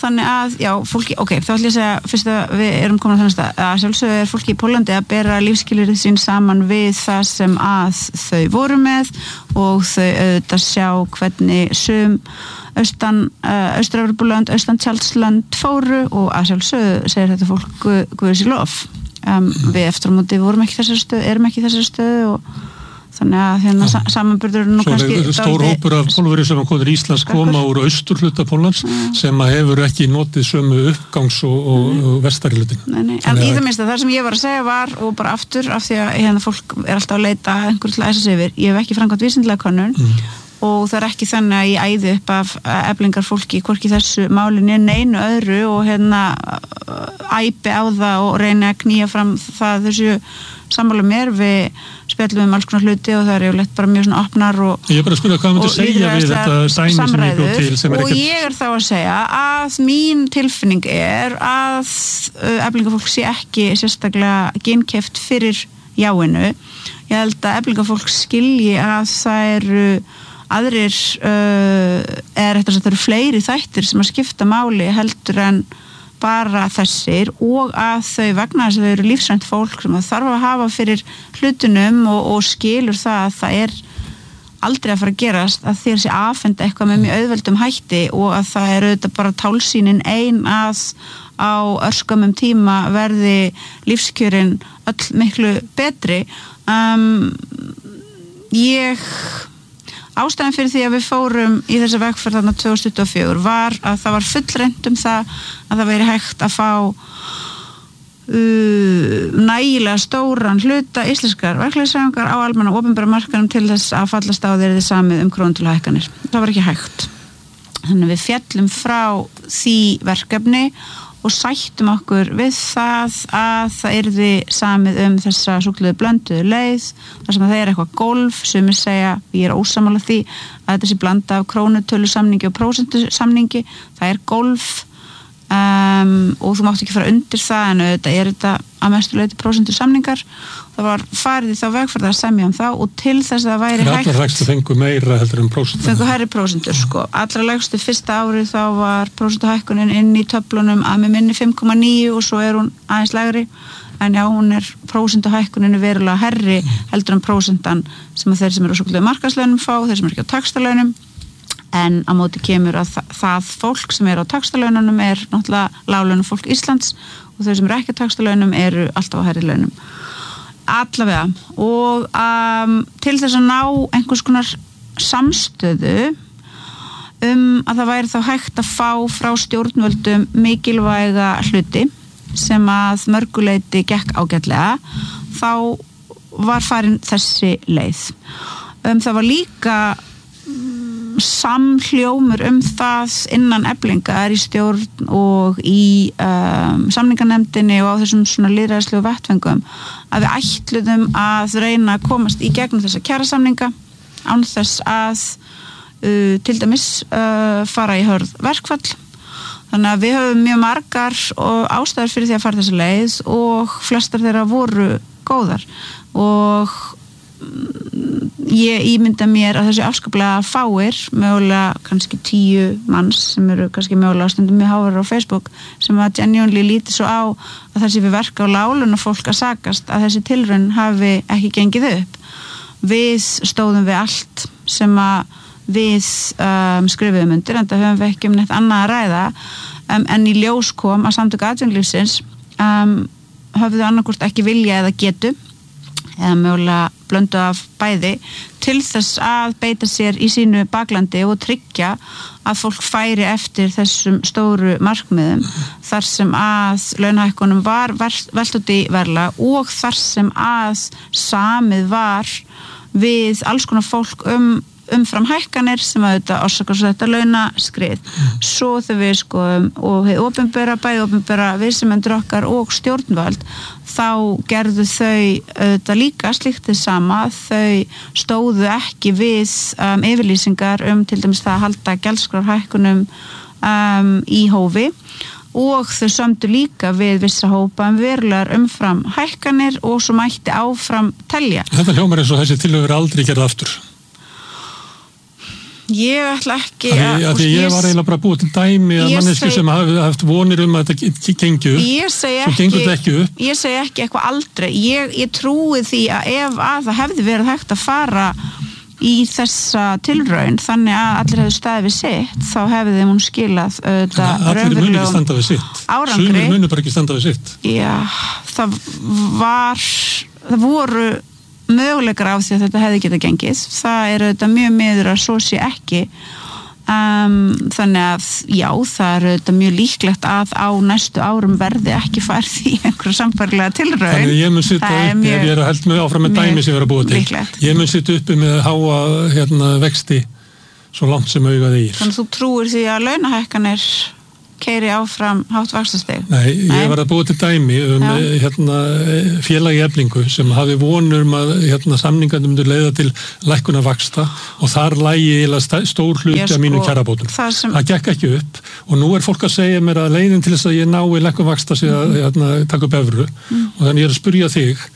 þannig að, já, fólki, ok, þá ætlum ég að segja fyrst að við erum komin á þannig stað að sjálfsögðu er fólki í Pólandi að bera lífskilyrði sín saman við það sem að þau voru með og þau auðvitað sjá hvernig sum austan, uh, Austur-Evrópulönd, austan Tjaldslönd fóru og að sjálfsögðu segir þetta fólk guðs í lof. Um, við eftir á móti vorum ekki þessari stöðu, erum ekki þessari stöðu og þannig að hérna ja. samanburður nú Svo kannski stór hópur af Pólverjum sem komur í Íslands koma úr austurhluta Póllands ja. sem að hefur ekki notið sömu uppgangs og, og, og vestari hlutin. Nei, nei. En í það minnst að það sem ég var að segja var og bara aftur af því að hérna fólk er alltaf að leita einhverju til að æsa sig yfir. Ég hef ekki framkvæmt vísindalega könnun mm. og það er ekki þannig að ég æði upp af eflingar fólki hvorki þessu málinni neinu öðru og hérna æpi á það og reyna að knýja fram það þessu sammála mér við spjallum um alls konar hluti og það er yfirleitt bara mjög svona opnar og ég er bara að spila hvað myndir segja við þetta dæmi sem ég bjóð til sem er ekkert og ég er þá að segja að mín tilfinning er að eflingafólk sé ekki sérstaklega geinkeypt fyrir jáinu. Ég held að eflingafólk skilji að það eru aðrir uh, er þetta að það eru fleiri þættir sem að skipta máli heldur en bara þessir og að þau vegna þess að þau eru lífsrænt fólk sem það þarf að hafa fyrir hlutunum og, og skilur það að það er aldrei að fara að gerast að þér sé afhenda eitthvað með mjög auðveldum hætti og að það er auðvitað bara tálsýnin ein að á örskamum tíma verði lífskjörin öll miklu betri. Um, ég Ástæðan fyrir því að við fórum í þessa vegferð þarna tvö þúsund tuttugu og fjögur var að það var fullreynt um það að það væri hægt að fá uh, nægilega stóran hluta íslenskar verkefnishreyfingar á almenna opinbera markaðnum til þess að fallast á þeirri samið um krónutöluhækkanir. Það var ekki hægt. Þannig við fjallum frá því verkefni og sættum okkur við það að það yrði samið um þessa svokölluðu blönduðu leið þar sem að það er eitthvað golf sem ég segja, ég er ósammála því að þetta sé blanda af krónutölusamningi og prósentusamningi, það er golf um, og þú mátt ekki fara undir það en þetta er þetta að mestu leyti prósentusamningar. Það var farið í þá vegferð að semja um það og til þess að það væri hægt allra lægstu fengu meira heldur en prósentur fengu hærri prósentur sko. Allra lægstu fyrsta árið þá var prósentuhækkunin inn í töflunum að með minni fimm komma níu og svo er hún aðeins lægri en já, hún er prósentuhækkunin verulega hærri heldur en prósentan sem að þeir sem eru á svokölluðu markaðslaunum fá, þeir sem eru ekki á taxtalaunum en á móti kemur að það, það fólk sem er á taxtalaununum er náttúrulega láglaunum fólk Íslands og þeir sem eru ekki á taxtalaunum eru alltaf á hærri launum. Allavega og um, til þess að ná einhvers konar samstöðu um að það væri þá hægt að fá frá stjórnvöldum mikilvæga hluti sem að mörguleiti gekk ágætlega þá var farin þessi leið. Um, það var líka samhljómur um það innan Eflingar í stjórn og í um, samninganefndinni og á þessum svona lýðræðislegu vettföngum að við ætluðum að reyna að komast í gegnum þessa kjarasamninga án þess að uh, til dæmis uh, fara í hörð verkfall. Þannig að við höfum mjög margar og ástæður fyrir því að fara þessa leið og flestar þeirra voru góðar og ég ímynda mér að þessi afskaplega fáir, mögulega kannski tíu manns sem eru kannski mögulega stundum mjög háir á Facebook sem að genuinely líti svo á að það sé við verka á lálun og fólk að sakast að þessi tilraun hafi ekki gengið upp. Við stóðum við allt sem að við um, skrifuðum undir en það höfum við ekki um neitt annað að ræða um, en í ljós kom að samtök atvinnulífsins um, höfðu annarkvort ekki vilja eða getu eða mögulega blöndu af bæði til þess að beita sér í sínu baklandi og tryggja að fólk færi eftir þessum stóru markmiðum þar sem að launahækkunum var velt út í verðlag og þar sem að samið var við alls konar fólk um umfram hækkanir sem að þetta orsakar svo þetta launaskrið. Svo þegar við skoðum og við opinbera, bæði opinbera viðsemjendur okkar og stjórnvöld þá gerðu þau þetta líka slíkt þess sama, þau stóðu ekki við um, yfirlýsingar um til dæmis það að halda gjaldskrárhækkunum um, í hófi og þau sömdu líka við vissa hópa um verulegar umfram hækkanir og svo mætti áfram telja. Þetta hljómar eins og þessi tillögur aldrei gerða aftur. Ég ætla ekki að... Því, að því ég var eiginlega bara búið til dæmi að mannesku sem hafi haft vonir um að þetta gengi upp. Ég segi ekki, gengur þetta ekki upp. Ég segi ekki eitthvað aldrei. Ég, ég trúi því að ef að það hefði verið hægt að fara í þessa tilraun þannig að allir hefðu staðið við sitt, þá hefði þeim hún skilað þetta allir muni ekki standa við sitt. Árangri. Sumir muni bara ekki standa við sitt. Já, það var, það voru möguleikar á því að þetta hefði getað gengið. Það er þetta mjög miður að svo sé ekki. Um, þannig að já, það er þetta mjög líklegt að á næstu árum verði ekki farið í einhverja samfærlega tilraun. Þannig að ég mun sitta uppi, ef ég er að held með áfram með dæmi sem ég er að búa til. Líklegt. Ég mun sitta uppi með háa hérna, vexti svo langt sem augað eigir. Þannig að þú trúir því að launahækkanir keyri áfram hátt vaxtastig? Nei, ég var að búa til dæmi um hérna, félagi Eflingu sem hafi vonur um að hérna, samningarnir myndu leiða til lækkunar vaxta og þar lægi stór hluti af mínu kjarabótum. Það, sem... það gekk ekki upp og nú er fólk að segja mér að leiðin til þess að ég nái lækkun vaxta sé að hérna, taka upp evru mm. og þannig ég er að spyrja þig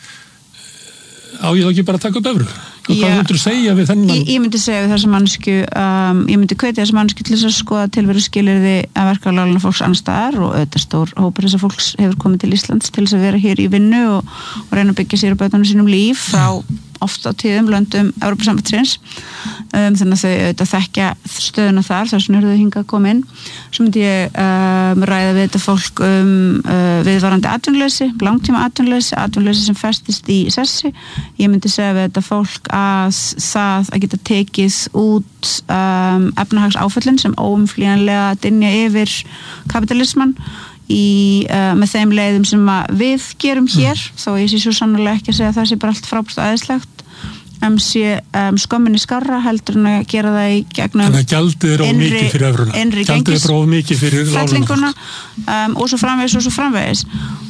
á ég þá ekki bara að taka upp evru? Og hvað myndur þú segja við þennan? Ég, ég myndi segja við þessa mannsku, um, ég myndi hvetja þessa mannsku til þess að skoða tilveru skilyrði að verka á láglauna fólks annars staðar og auðvitað stór hópur þess að fólks hefur komið til Íslands til þess að vera hér í vinnu og, og reyna að byggja sér og bötunum sínum líf frá ofta á tíðum löndum Evrópusambandsins um, þannig að þau auðvitað þekkja stöðuna þar, þess vegna eru þau hingað að koma inn. Svo myndi ég um, ræða við þetta fólk um uh, viðvarandi atvinnuleysi, langtíma atvinnuleysi, atvinnuleysi sem festist í sessi. Ég myndi segja við þetta fólk að það að geta tekið út um, efnahagsáföllin sem óumflýjanlega dynja yfir kapitalisman í, uh, með þeim leiðum sem við gerum hér, mm. þó ég sé svo sannlega ekki að segja að það sé bara allt frábært og æðislegt um, sé um, skömminni skarra heldur en að gera það í gegnum þannig að gjaldið er of mikið fyrir evruna gjaldið er of mikið fyrir láglunafólk um, og svo framvegis og svo framvegis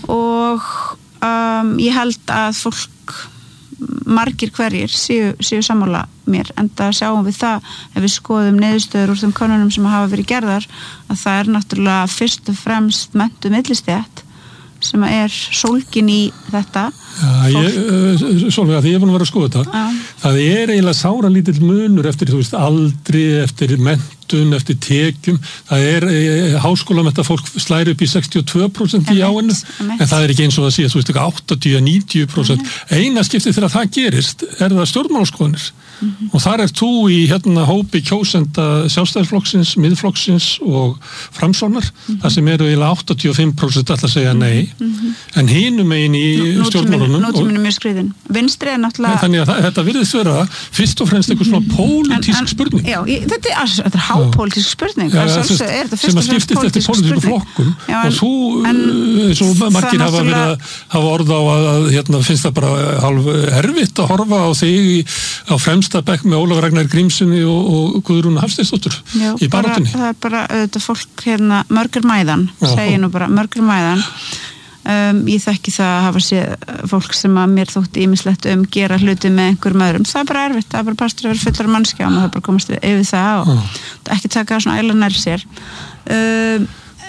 og um, ég held að fólk margir hverjir séu, séu sammála mér, en það sjáum við það ef við skoðum niðurstöður úr þeim könnunum sem hafa verið gerðar, að það er náttúrulega fyrst og fremst menntuð millistétt sem er sólgin í þetta. Já, ég, Sólveig, því ég er búin að vera að skoða þetta. Já. Það er eiginlega sára lítill munur eftir, þú veist, aldri, eftir menntun, eftir tekjum. Það er, háskólamennta fólk slæri upp í sextíu og tvö prósent í áinu, en það er ekki eins og það sé, þú veist, áttatíu til níutíu prósent. Mm-hmm. Eina skiptið þegar það gerist er það stjórnmálaskoðanir. Mm-hmm. Og þar er þú í hérna hópi kjósenda Sjálfstæðisflokksins, Miðflokksins og Framsóknar, mm-hmm. þar sem eru eiginlega áttatíu og fimm prósent alltaf að segja nei, mm-hmm. en hinum megin í stjórnmálunum. Nótuminn er mjög skriðin. Vinstri er náttúrulega... Þannig að það, þetta virðist vera fyrst og fremst einhver svona pólitísk spurning. Já, ég, þetta er, þetta er hápólitísk spurning. Já, ja, þess, er þetta sem að skiptist eftir pólitísku flokkum. Já, en, og þú, eins og margir hafa verið að hafa orð á að, að hérna, finnst það bara hálf erfitt að horfa á þig á fremsta bekk með Ólafur Ragnar Grímssoni og, og Guðrún Hafsteinsdóttur í baráttunni. Það er bara þetta fólk hérna, mörgur mæðan, segir nú bara, mörgur mæðan. Um, ég þekki það að hafa séð fólk sem að mér þótti ýmislegt um gera hluti með einhverjum öðrum. Það er bara erfitt, það er bara partur að vera fullar mannskja og maður bara komast yfir það og mm. ekki taka það svona æla nær sér. Um,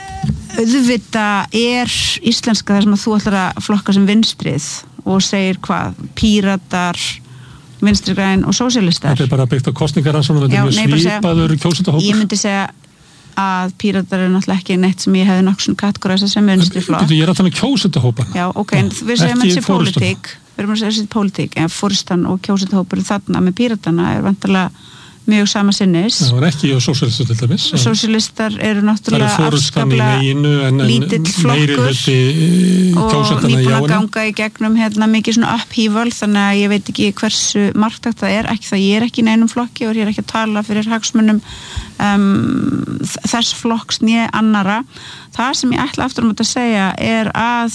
auðvitað er íslenska þar sem að þú ætlar að flokka sem vinstrið og segir hvað, Píratar, Vinstri græn og sósíalistar. Þetta er bara byggt á kosningarannsóknum, þetta er mjög svipaður kjósendahópur. Ég myndi segja að Píratar er náttúrulega ekki neitt sem ég hefði nokkuð svona kategoræsa sem vinstri flokk. Ég er að tala um kjósendahópana. Já, ok, en við segjum að þetta sé pólitík, við erum að segja að þetta sé pólitík, en fórstan og kjósendahópur þarna með Píratana er vantarlega mjög sama sinnis. Það var ekki og sósíalistar til dæmis. Sósíalistar eru náttúrulega afskaplega lítill flokkur og nýbúin að ganga í gegnum hérna mikið svona upphífal, þannig að ég veit ekki hversu marktækt það er, ekki það ég er ekki í neinum flokki og ég er ekki að tala fyrir hagsmunum um, þess flokks né annara. Það sem ég ætla aftur um að segja er að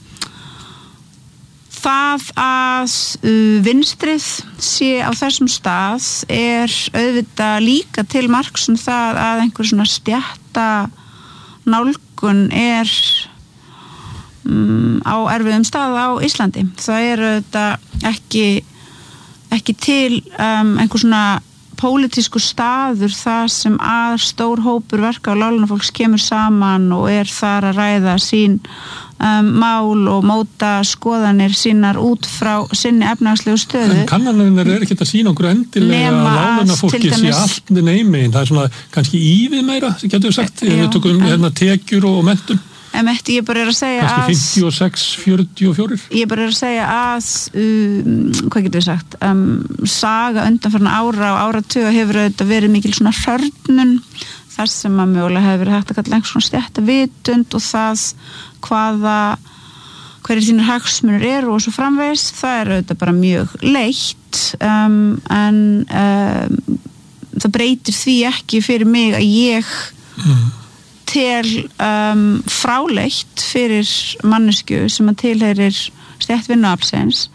það að uh, vinstrið sé á þessum stað er auðvitað líka til marks um það að einhver svona stjætta nálgun er um, á erfiðum stað á Íslandi. Það er auðvitað ekki, ekki til um, einhver svona pólitísku staður þar sem að stór hópur verka og láglaunafólks kemur saman og er þar að ræða sín um, mál og móta skoðanir sínar út frá sinni efnahagslegu stöðu. En kannanir er ekki að sína okkur endilega að láglaunafólki sé allt neymegin. Það er svona kannski ívið meira, sem getur sagt, ef við tökum hérna tekjur og menntun. Emmett, ég bara er að segja kannski að fimmtíu og sex, fjörutíu og fjögur. Ég bara er að segja að um, hvað getur við sagt um, saga undanfarna ára og áratuga hefur auðvitað verið mikil svona hörnun þar sem að mögulega hefur verið hægt að kalla einhvers svona stéttavitund og það hvaða hverjir þínir hagsmunir eru og svo framvegis, það er auðvitað bara mjög leitt um, en um, það breytir því ekki fyrir mig að ég mm. til um, fráleitt fyrir mannesku sem að tilheyrir stéttvinnuaflsins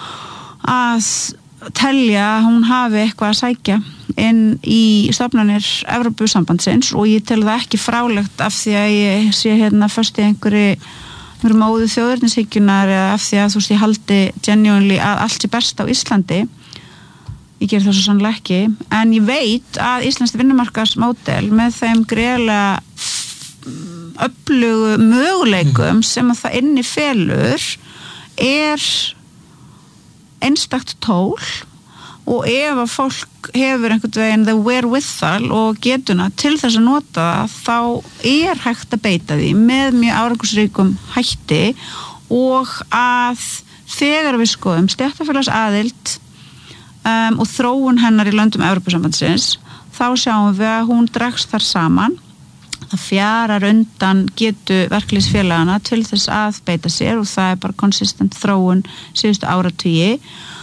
að telja að hún hafi eitthvað að sækja inn í stofnanir Evrópusambandsins og ég tel það ekki frálegt af því að ég sé hérna först í einhverju, einhverju móðu þjóðernishyggjunar eða af því að þú veist ég haldi genuinely að allt sé best á Íslandi. Ég ger það svo sannlega ekki, en ég veit að Íslands vinnumarkaðsmódel með þeim greiðlega öflugu möguleikum sem að það inni felur er einstakt tól og ef að fólk hefur einhvern veginn the wherewithal og getuna til þess að nota það, þá er hægt að beita því með mjög árangursríkum hætti og að þegar við skoðum stéttarfélagsaðild Um, og þróun hennar í löndum Evrópusambandsins, þá sjáum við að hún dregst þar saman. Það fjarar undan getu verkalýðsfélagana til þess að beita sér og það er bara konsistent þróun síðustu áratugi.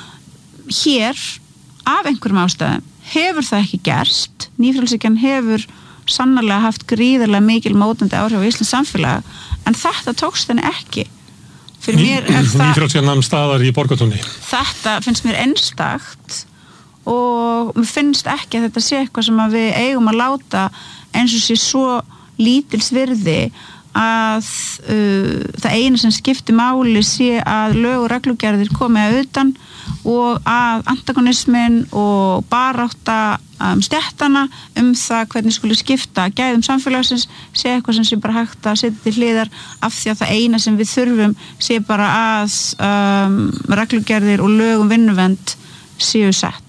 Hér, af einhverjum ástæðum, hefur það ekki gerst. Nýfrjálshyggjan hefur sannarlega haft gríðarlega mikil mótandi áhrif á Íslands samfélag, en þetta tókst henni ekki. Fyrir mér er það nýfrjálshyggjan staðar í Borgartúni. Þetta finnst mér einstakt og mér finnst ekki að þetta sé eitthvað sem að við eigum að láta eins og sé svo lítils virði að uh, það eina sem skiptir máli sé að lög og reglugerðir komi að utan og að antagonismin og barátta um, stéttana um það hvernig skuli skipta gæðum samfélagsins sé eitthvað sem sé bara hægt að setja til hliðar af því að það eina sem við þurfum sé bara að um, reglugerðir og lög um vinnuvernd séu sett.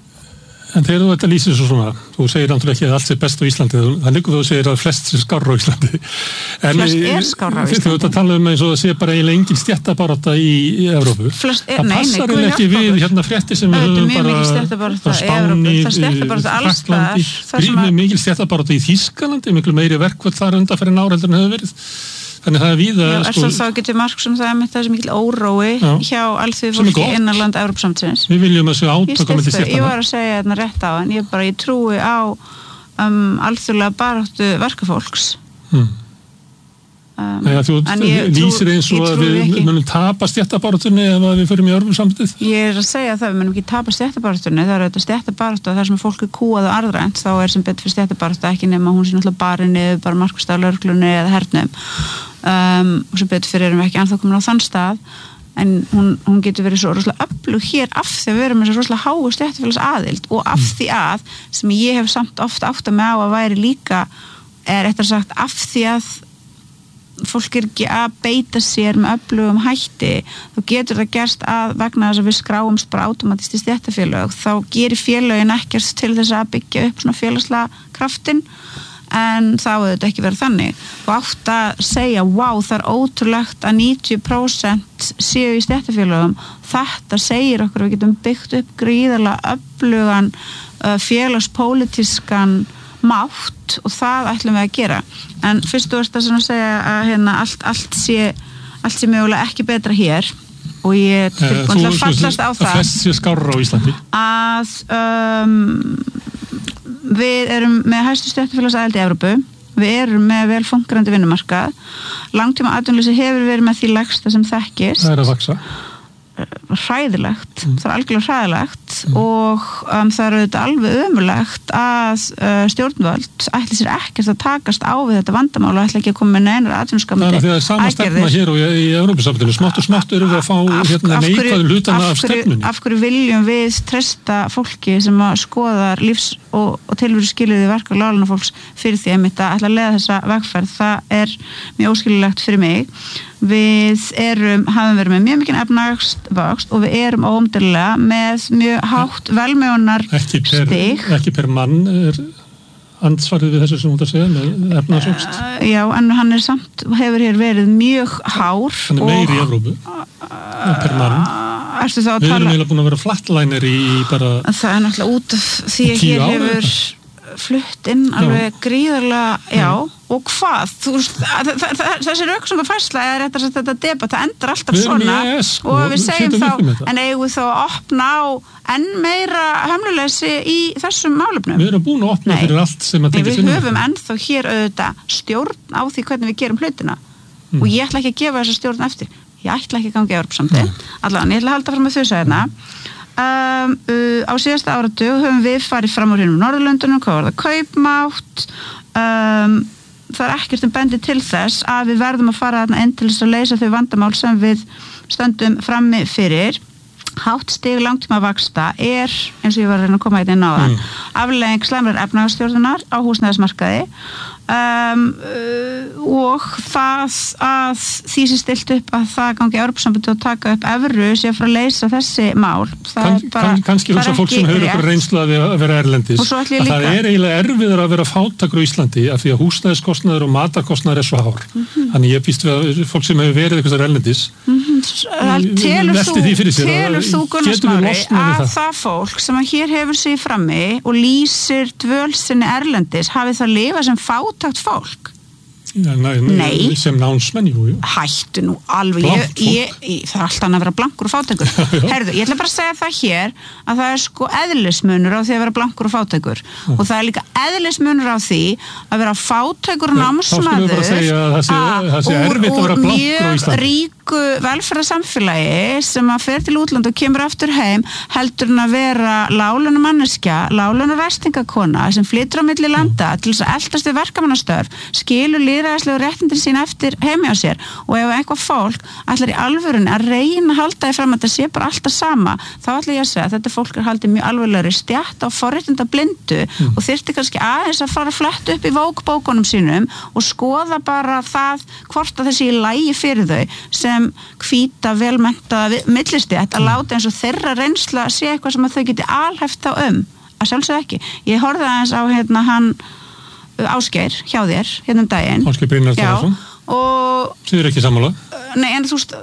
En þegar þú þetta lýsir svo svona, þú segir náttúrulega ekki að allt sé best á Íslandi, það liggur þú segir að flest sé skárra á Íslandi. En flest er skárra á Íslandi. Þú ert að tala um eins og það sé bara eiginlega engin stéttabarátta í, í Evrópu. Flest er, það nei, passar nei, ekki við hérna frétti sem við höfum bara á Spáni, Frakklandi, grímið mikil stéttabarátta í Þýskalandi, miklu meiri verkvöld þar undan fyrir ár heldur en hefur verið. Þannig það er víða Já, sko, þá getur marg sem það er með þessi mikil órói já. hjá alþjóðu fólki innan land Evrópusambandsins. Við viljum þessu átaka með því stéttana. Ég var að segja þetta rétt á en ég bara, ég trúi á um, alþjóðlega baráttu verkafólks. Hmm. Um, Nei, þú lýsir eins og að við munum tapa stéttabaráttunni ef við förum í Evrópusambandið. Ég er að segja það, við munum ekki tapa stéttabaráttunni, það er þetta stéttabaráttu þar sem fólk er kúað og arðrænt, þá er sem betur fyrir stéttabaráttu ekki nema hún sé náttúrulega barinni, bara markvist á lögreglunni eða hernum. Um, og sem betur fyrir erum við ekki ennþá komin á þann stað en hún, hún getur verið svo rosalega öflug hér af því að við erum með svo rosalega háu stéttarfélags aðild og af því að sem ég hef samt oft átt að mig á að væri líka er eftir sagt af því að fólk er ekki að beita sér með öflugum hætti, þá getur það gerst að vegna þess að við skráumst bara automatist í stéttarfélög, þá gerir félögin ekkert til þess að byggja upp svona félagslega kraftin en þá hefur þetta ekki verið þannig. Þú átt að segja, wow, það er ótrúlegt að níutíu prósent séu í stéttarfélögum. Þetta segir okkur að við getum byggt upp gríðarlega öflugan uh, félagspólitískan mátt og það ætlum við að gera. En fyrst þú ert að segja að hérna, allt, allt sé, allt sé mögulega ekki betra hér og ég er tilbúin að fallast á það. Það flest sé skárra á Íslandi. Að um, við erum með hæstu stéttarfélagsaðild í Evrópu, við erum með vel fungerandi vinnumarkað, langtíma atvinnuleysi hefur verið með því lægsta sem þekkist. Það er að vaxa. Hræðilegt, mm. það er algjörlega hræðilegt mm. og um, það er auðvitað alveg ömurlegt að uh, stjórnvöld ætli sér ekkert að takast á við þetta vandamál og ætli ekki að koma með neinar atvinnuskapandi aðgerðir. Það er sama stefna hér og í, í Evrópusambandinu, smátt og smátt erum við að fá af, hérna, neikvæðum hlutana af stefnunni. Af hverju viljum við treysta fólki sem að skoðar lífs og, og tilveru skiljiði verka og láglunafólks fyrir því að ætla að leiða þessa vegferð, það er mjög óskililegt fyrir mig. við erum, hafum verið með mjög mikinn efnahagsvöxt og við erum óumdeilanlega með mjög hátt velmegunar stig. Ekki per mann er andsvarið við þessu sem út að segja með efnahagsvöxt. Uh, já, en hann er samt, hefur hér verið mjög hár. Hann er meiri í Evrópu uh, per mann. Ertu þá að við tala? erum eiginlega búin að vera flattlænir í bara það er náttúrulega út af því að hér hefur flutt inn alveg já. gríðarlega, já, já. Og hvað? Þú veist, þessi röksemdafærsla er þetta, þetta debat, það endar alltaf við svona yes, og við segjum þá, en eigum við þá að opna á enn meira hömluleysi í þessum málefnum? Við erum búin að opna Nei. fyrir allt sem að tengja sinni. Við höfum ennþá hér auðvitað stjórn á því hvernig við gerum hlutina mm. og ég ætla ekki að gefa þessa stjórn eftir. Ég ætla ekki að ganga í Evrópusambandið, mm. allavega, ég ætla að halda fram með þau sagðina. Um, uh, á síðasta áratug höfum við farið fram úr hinum Norðurlöndunum, hvað var það kaupmátt um, það er ekkert um bendi til þess að við verðum að fara þarna inn til þess að leysa þau vandamál sem við stöndum frammi fyrir. Hátt stig langtíma vaxta er, eins og ég var að reyna að koma inn á það, mm. afleiðing slæmrar efnahagsstjórnunar á húsnæðismarkaði um, uh, og það að því sem stilt upp að það gangi Evrópusambandið og taka upp evru sé að fara að leysa þessi mál. Það kann, er bara, kann, kannski hugsa fólk sem hefur ykkur reynslu að vera erlendis að það er eiginlega erfiður að vera fátækur á Íslandi af því að húsnæðiskostnaður og matarkostnaður er svo hár. Mm-hmm. Þannig ég býst við að fólk sem hefur verið eitthvað erlendis mm-hmm. telur þú, telur þú Gunnar Smári að það? það fólk sem að hér hefur sig frammi og lýsir dvöl sinni erlendis hafi það lifað sem fátækt fólk? Ja, nei, nei, sem nánsmenn, jú, jú. Hættu nú alveg, ég, ég, ég, það er alltaf að vera blankur og fátækur. Herðu, ég ætla bara að segja það hér að það er sko eðlismunur á því að vera blankur og fátækur mm. og það er líka eðlismunur á því að vera fátækur og námsmaður úr, úr mjög ríku velferðarsamfélagi sem að fer til útlanda og kemur aftur heim heldur en að vera láglaunuð manneskja, láglaunuð ræstingakona sem flytur á milli landa mm. til þess að eltast við verkamannastörf, skilur lýðræðislegu réttindin sín eftir heimi á sér og ef eitthvað fólk ætlar í alvörunni að reyna að halda því fram að þetta sé bara alltaf sama, þá ætla ég að segja að þetta fólk er haldið mjög alvarlegri stjætt á forréttinda blindu mm. og þyrfti kannski aðeins að fara flett upp í vókbókunum sínum og skoða bara það hvort að þessi í lagi fyrir þau sem hvíta, velmenntaða millistjætt að láta eins og þeirra reynsla sé eitthvað sem að þau geti alhæft á um, að sjálfsög ekki. Ég horfði aðeins á hérna hann Ásgeir hjá þér, hérna um daginn. Ásgeir Brynjar Þórðarson. Og Þið er ekki sammála? Nei, en þú veist,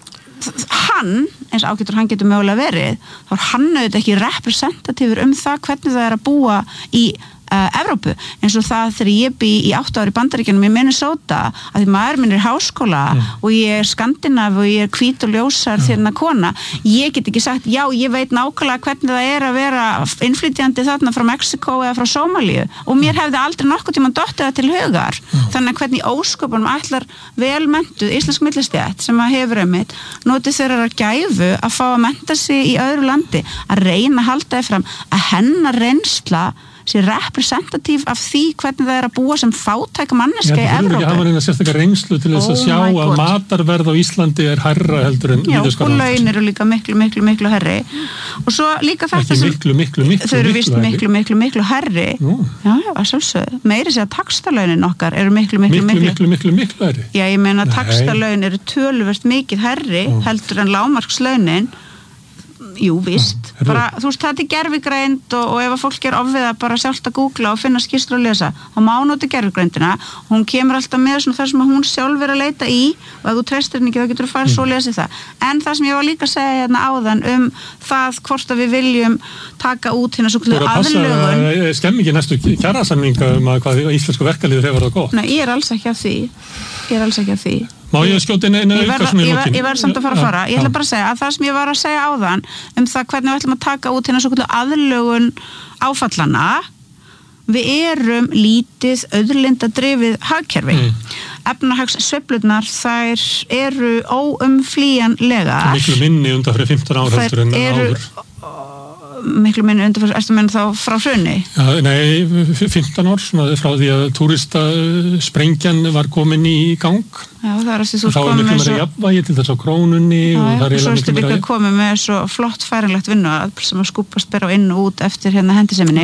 hann, eins og ágætur hann getur mögulega verið, þá er hann auðvitað ekki representatífur um það hvernig það er að búa í Uh, Evrópu, eins og það þegar ég bý í átta ári Bandaríkjunum í Minnesota að því maður minn er háskóla mm. og ég er skandinav og ég er hvít og ljósar þérna kona, ég get ekki sagt já, ég veit nákvæmlega hvernig það er að vera innflytjandi þarna frá Mexiko eða frá Sómalíu og mér hefði aldrei nokkuð tíma dottið það til hugar mm. þannig að hvernig ósköpunum ætlar velmenntuð íslensk millistjætt sem að hefur einmitt notið þeirra að gæfu að fá að mennta sig í öðru landi að reyna að halda þið fram að hennar reynsla sé representatív af því hvernig það er að búa sem fátæk manneska í Evrópu. Ég hafa reyna sérstaklega reynslu til þess oh að sjá að matarverð á Íslandi er hærra heldur en já, og laun eru líka miklu, miklu, miklu herri og svo líka þetta sem miklu, miklu, miklu, þau eru vist miklu, miklu, miklu herri Nú. já, já, að sjálfsögðu, meiri sé að taxtalaunin okkar eru miklu, miklu, miklu, miklu, miklu, miklu herri. Já, ég meina að taxtalaun eru töluvert mikið herri Ó. heldur en lágmarkslaunin. Jú, víst. Bara, þú veist, þetta er gervigreind og, og ef að fólk er ofviða bara sjálft að googla og finna skýrslur og lesa, þá má nota gervigreindina. Hún kemur alltaf með svona það sem hún sjálf er að leita í og ef þú treystir henni ekki, þá getur þú farið svo að lesa það. En það sem ég var líka að segja hérna áðan um það hvort að við viljum taka út hérna svo kvöldu aðlögun. Skemm ekki næstu kjarasamninga um að hvað íslensku verkalýður hefur það gott? Nei, ég er alls ekki af því. Ég er alls ekki af því. Má ég skjóta inn einu auka sem ég lókin? Ég verð samt að fara að fara. Ég ætla bara að segja að það sem ég var að segja áðan um það hvernig við ætlum að taka út hérna svo kvöldu aðlögun áfallana, við erum lítið auðlindadrifið hagkerfi. Mm. Efnahagssveiflurnar þær eru óumflýjanlegar. Miklu minni undan fyrir fimmtán ár heldur en áður. Miklu minni undan, erstu menn þá frá hruni? Ja, nei, fimmtán ár, svona frá því að túristasprengjan var komin í gang. Já, það er að því þú komið með svo... Þá er miklu meira jafnvægi til þess á krónunni já, og það er eiginlega miklu meira... Já, og svo ertu líka komið með svo flott færanlegt vinnu sem að skúpast bera inn og út eftir hérna hendiseminni.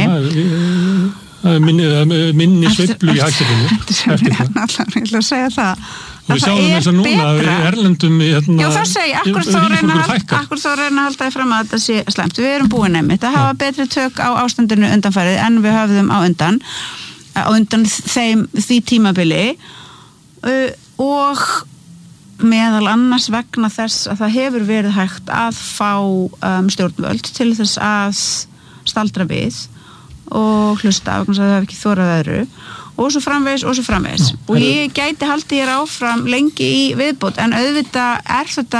Já, minni, minni sveiflu í hagkerfinu. Hendiseminni, allar, ég ætla að segja það og við sjáum þess að núna erlendum hérna, já það segi, akkur þá reyna akkur þá reyna að halda því fram að þetta sé slæmt við erum búin einmitt að hafa betri tök á ástandinu undanfærið en við höfðum á undan á undan þeim því tímabili uh, og meðal annars vegna þess að það hefur verið hægt að fá um, stjórnvöld til þess að staldra við og hlusta vegna þess að það hefur ekki þórað öðru og svo framvegis og svo framvegis Ná, og ég gæti haldið hér áfram lengi í viðbót en auðvitað er þetta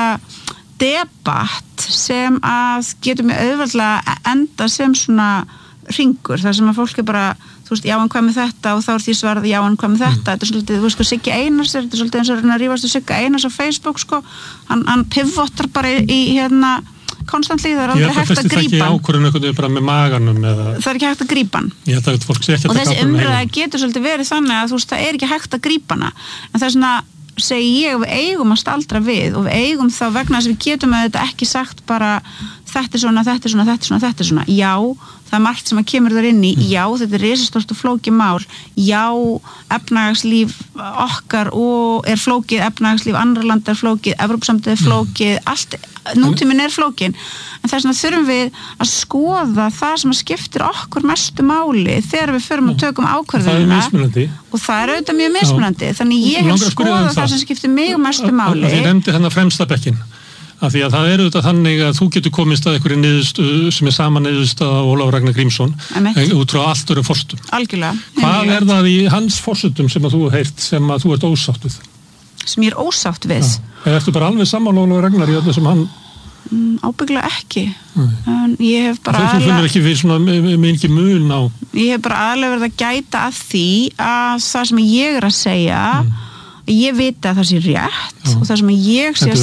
debatt sem að getur mig auðvitað enda sem svona hringur þar sem að fólk er bara þú veist, já en hvað með þetta og þá er því svarað já en hvað með þetta, mm. þetta er svolítið, þú veist sko Siggi Einars þetta er svolítið eins og að rífast við Sigga Einars á Facebook sko, hann, hann pivotar bara í, í hérna konstantli, það er aldrei hægt að grípa hann. Ég held að festi það ekki ákvörðun eitthvað bara með maganum eða... Það er ekki hægt að grípa hann. Ég held að fólk sé ekki að taka ákvörðun. Og þessi umræða getur svolítið verið þannig að þú veist, það er ekki hægt að grípa hana. En það er svona, segi ég, við eigum að staldra við og við eigum þá vegna þess að við getum að þetta ekki sagt bara þetta er svona, þetta er svona, þetta er svona, þetta er svona. Já, það er margt sem að kemur þar inn í. Já, þetta er risastórt og flókið mál. Já, efnahagslíf okkar og er flókið, efnahagslíf annarra landa er flókið, Evrópusambandið er flókið, allt, nútíminn er flókin. En þess vegna þurfum við að skoða það sem að skiptir okkur mestu máli þegar við förum að tökum ákvörðunina. Það er mismunandi. Og það er auðvitað mjög mismunandi. Þannig ég hef skoðað það sem skiptir mig mestu máli. Þið nefndi þennan fremsta bekkinn. Af því að það er auðvitað þannig að þú getur komist að einhverju niðurstöðu sem er sama niðurstöða af Ólafur Ragnar Grímsson út frá allt öðrum forsendum. Algjörlega. Hvað er það í hans forsendum sem að þú heyrt sem að þú ert ósátt við? Sem ég er ósátt við? Ja. Eða ertu bara alveg sammála Ólafur Ragnar í öllu sem hann... Mm, ábyggilega ekki. En ég hef bara... Þú finnur ekki fyrir svona mikið mun á... Ég hef bara aðlega verið að gæta að því að það sem ég er að segja... Mm. Ég veit að það sé rétt Já. Og það sem ég sé að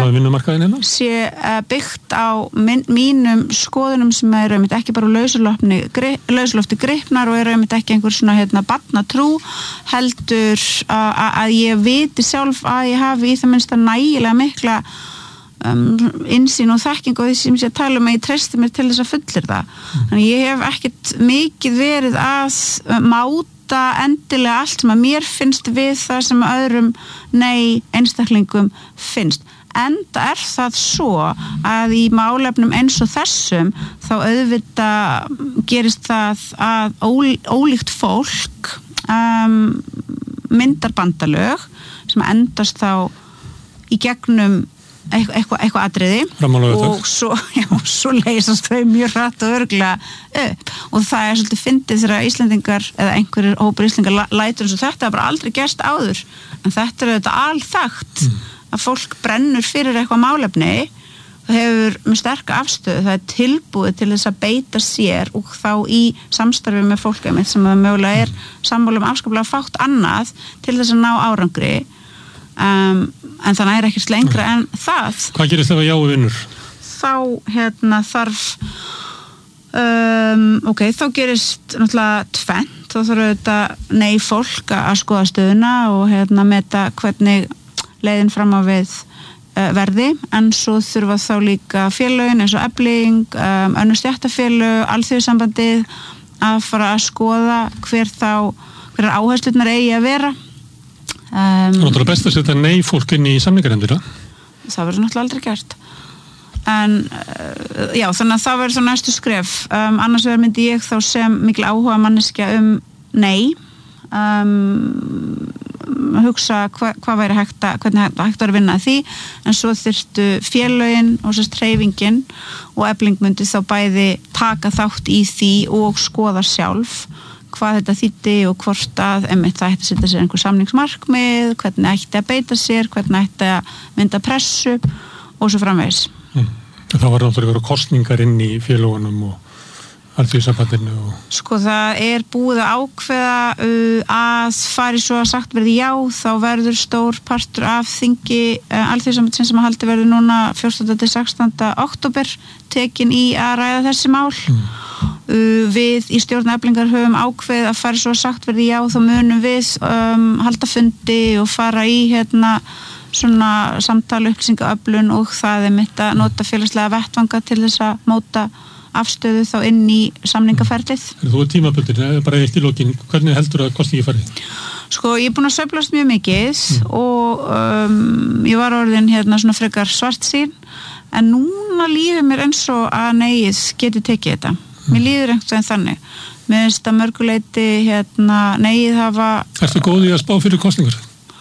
segja sé byggt á minn, mínum skoðunum sem eru einmitt ekki bara lauslofti gripnar og eru einmitt ekki einhver svona hérna barnatrú heldur að, að ég viti sjálf að ég hafi í það minnsta nægilega mikla um, innsýn og þekking og því sem ég að tala um að ég treysti mér til þess að fullir það. Mm. Þannig ég hef ekkert mikið verið að máta endilega allt sem að mér finnst við það sem að öðrum nei einstaklingum finnst. Enda er það svo að í málefnum eins og þessum þá auðvitað gerist það að ól, ólíkt fólk um, myndar bandalög sem endast þá í gegnum eitthvað eitthva, eitthva atriði og svo, já, svo leysast þau mjög hratt og örgla upp og það er svolítið fyndið þegar Íslendingar eða einhverjir hópur Íslendingar lætur eins og þetta er bara aldrei gerst áður en þetta er auðvitað alþekkt mm. að fólk brennur fyrir eitthvað málefni það hefur með sterka afstöðu það er tilbúið til þess að beita sér og þá í samstarfi með fólk sem það mögulega er sammála um afskaplega fátt annað til þess að ná árangri Um, en það er ekkert lengra en það. Hvað gerist ef að jáu vinnur? Þá hérna þarf um, ok, þá gerist náttúrulega tvennt, þá þarf auðvitað nei fólk að skoða stöðuna og hérna meta hvernig leiðin fram á við uh, verði, en svo þurfa þá líka félögin eins og Efling, um, önnur stéttarfélög, Alþýðusambandið að fara að skoða hver þá hver áherslurnar eigi að vera. Um, það er náttúrulega best að setja nei fólk inn í samningarnefndina. Það verður náttúrulega aldrei gert. En uh, já, þannig að það verður þá næstu skref. Um, annars verður myndi ég þá sem mikil áhuga manneskja um nei. Um, hugsa hva, hvað væri hægt að, hvernig hægt, hægt að vinna að því. En svo þyrftu félögin og sérst hreyfingin og Efling myndi þá bæði taka þátt í því og skoða sjálf hvað þetta þýddi og hvort að einmitt það ætti að setja sér einhver samningsmarkmið, hvernig ætti að beita sér, hvernig ætti að mynda pressu og svo framvegis. Mm. Það var náttúrulega kosningar inn í félögunum og Alþýðusambandinu og... Sko það er búið að ákveða uh, að fari svo að sagt verði já, þá verður stór partur af þingi uh, Alþýðusambandsins sem að haldi verður núna fjórtánda til sextánda október tekin í að ræða þessi mál. Mm. Uh, við í stjórn Eflingar höfum ákveð að fara svo sagt verði já þá munum við um, halda fundi og fara í hérna svona samtali upplýsingaöflun og það er mitt að nota félagslega vettvanga til þess að móta afstöðu þá inn í samningaferlið. Þú er tímabundin, bara eitt í lokin, hvernig heldur að kosningi farið? Sko, ég er búin að sveiflast mjög mikið mm. og um, ég var orðin hérna svona frekar svartsýn en núna líður mér eins og að neyið geti tekið þetta. Mm. Mér líður einhvern veginn þannig. Mér finnst að mörguleiti hérna neyið hafa... Ertu góð í að spá fyrir kosningur?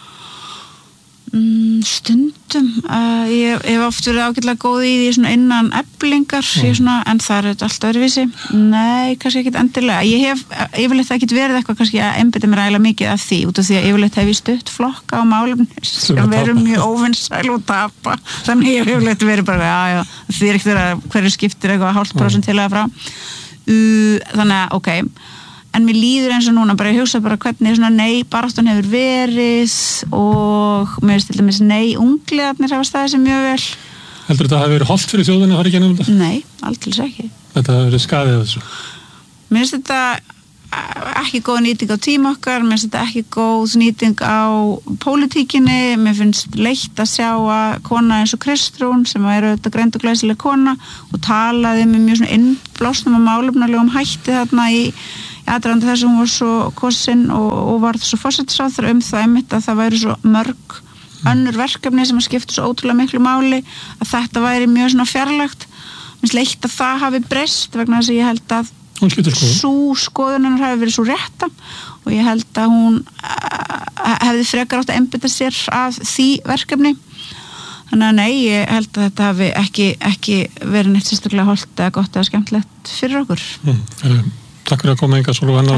Mm, stundum. Uh, ég, ég hef oft verið ágætlega góð í því svona innan eflingar, mm. svona, en það er þetta allt öðruvísi. Nei, kannski ekkit endilega. Ég hef yfirleitt ekkit verið eitthvað kannski að einbeita mér ægilega mikið af því, út af því að yfirleitt hef ég stutt flokka á málefni sem verum mjög óvinnsæl og tapa. Þannig ég hef yfirleitt verið bara, já, já, því er ekkert að hverju skiptir eitthvað hálft prósent til að frá. Uh, þannig að, ok, en mér líður eins og núna bara, ég hugsa bara hvernig svona nei baráttan hefur verið og mér finnst til dæmis nei ungliðarnir hafa staðið sem mjög vel. Heldur þetta að hafa verið hollt fyrir þjóðinni að fara í gegnum þetta? Nei, aldrei ekki. Þetta hafa verið skaðið af þessu? Mér finnst þetta ekki góð nýting á tíma okkar, mér finnst þetta ekki góð nýting á pólitíkinni, mér finnst leitt að sjá að kona eins og Kristrún sem er auðvitað greind og glæsileg kona og talaði með mjög svona innblásnum og málefnalegum hætti þarna í aðdraganda þess að hún var svo kosin og, og var svo forsætisráðherra um það einmitt að það væri svo mörg önnur verkefni sem að skipta svo ótrúlega miklu máli að þetta væri mjög svona fjarlægt. Mér finnst leitt að það hafi breyst vegna þess að ég held að sú skoðunar hafi verið svo rétta og ég held að hún hefði frekar átt að einbeita sér af því verkefni. Þannig að nei, ég held að þetta hafi ekki, ekki verið neitt sérstaklega hollt eða gott eða skemmtilegt fyrir okkur. Mm, Takk fyrir að koma hingað, Sólveig Anna.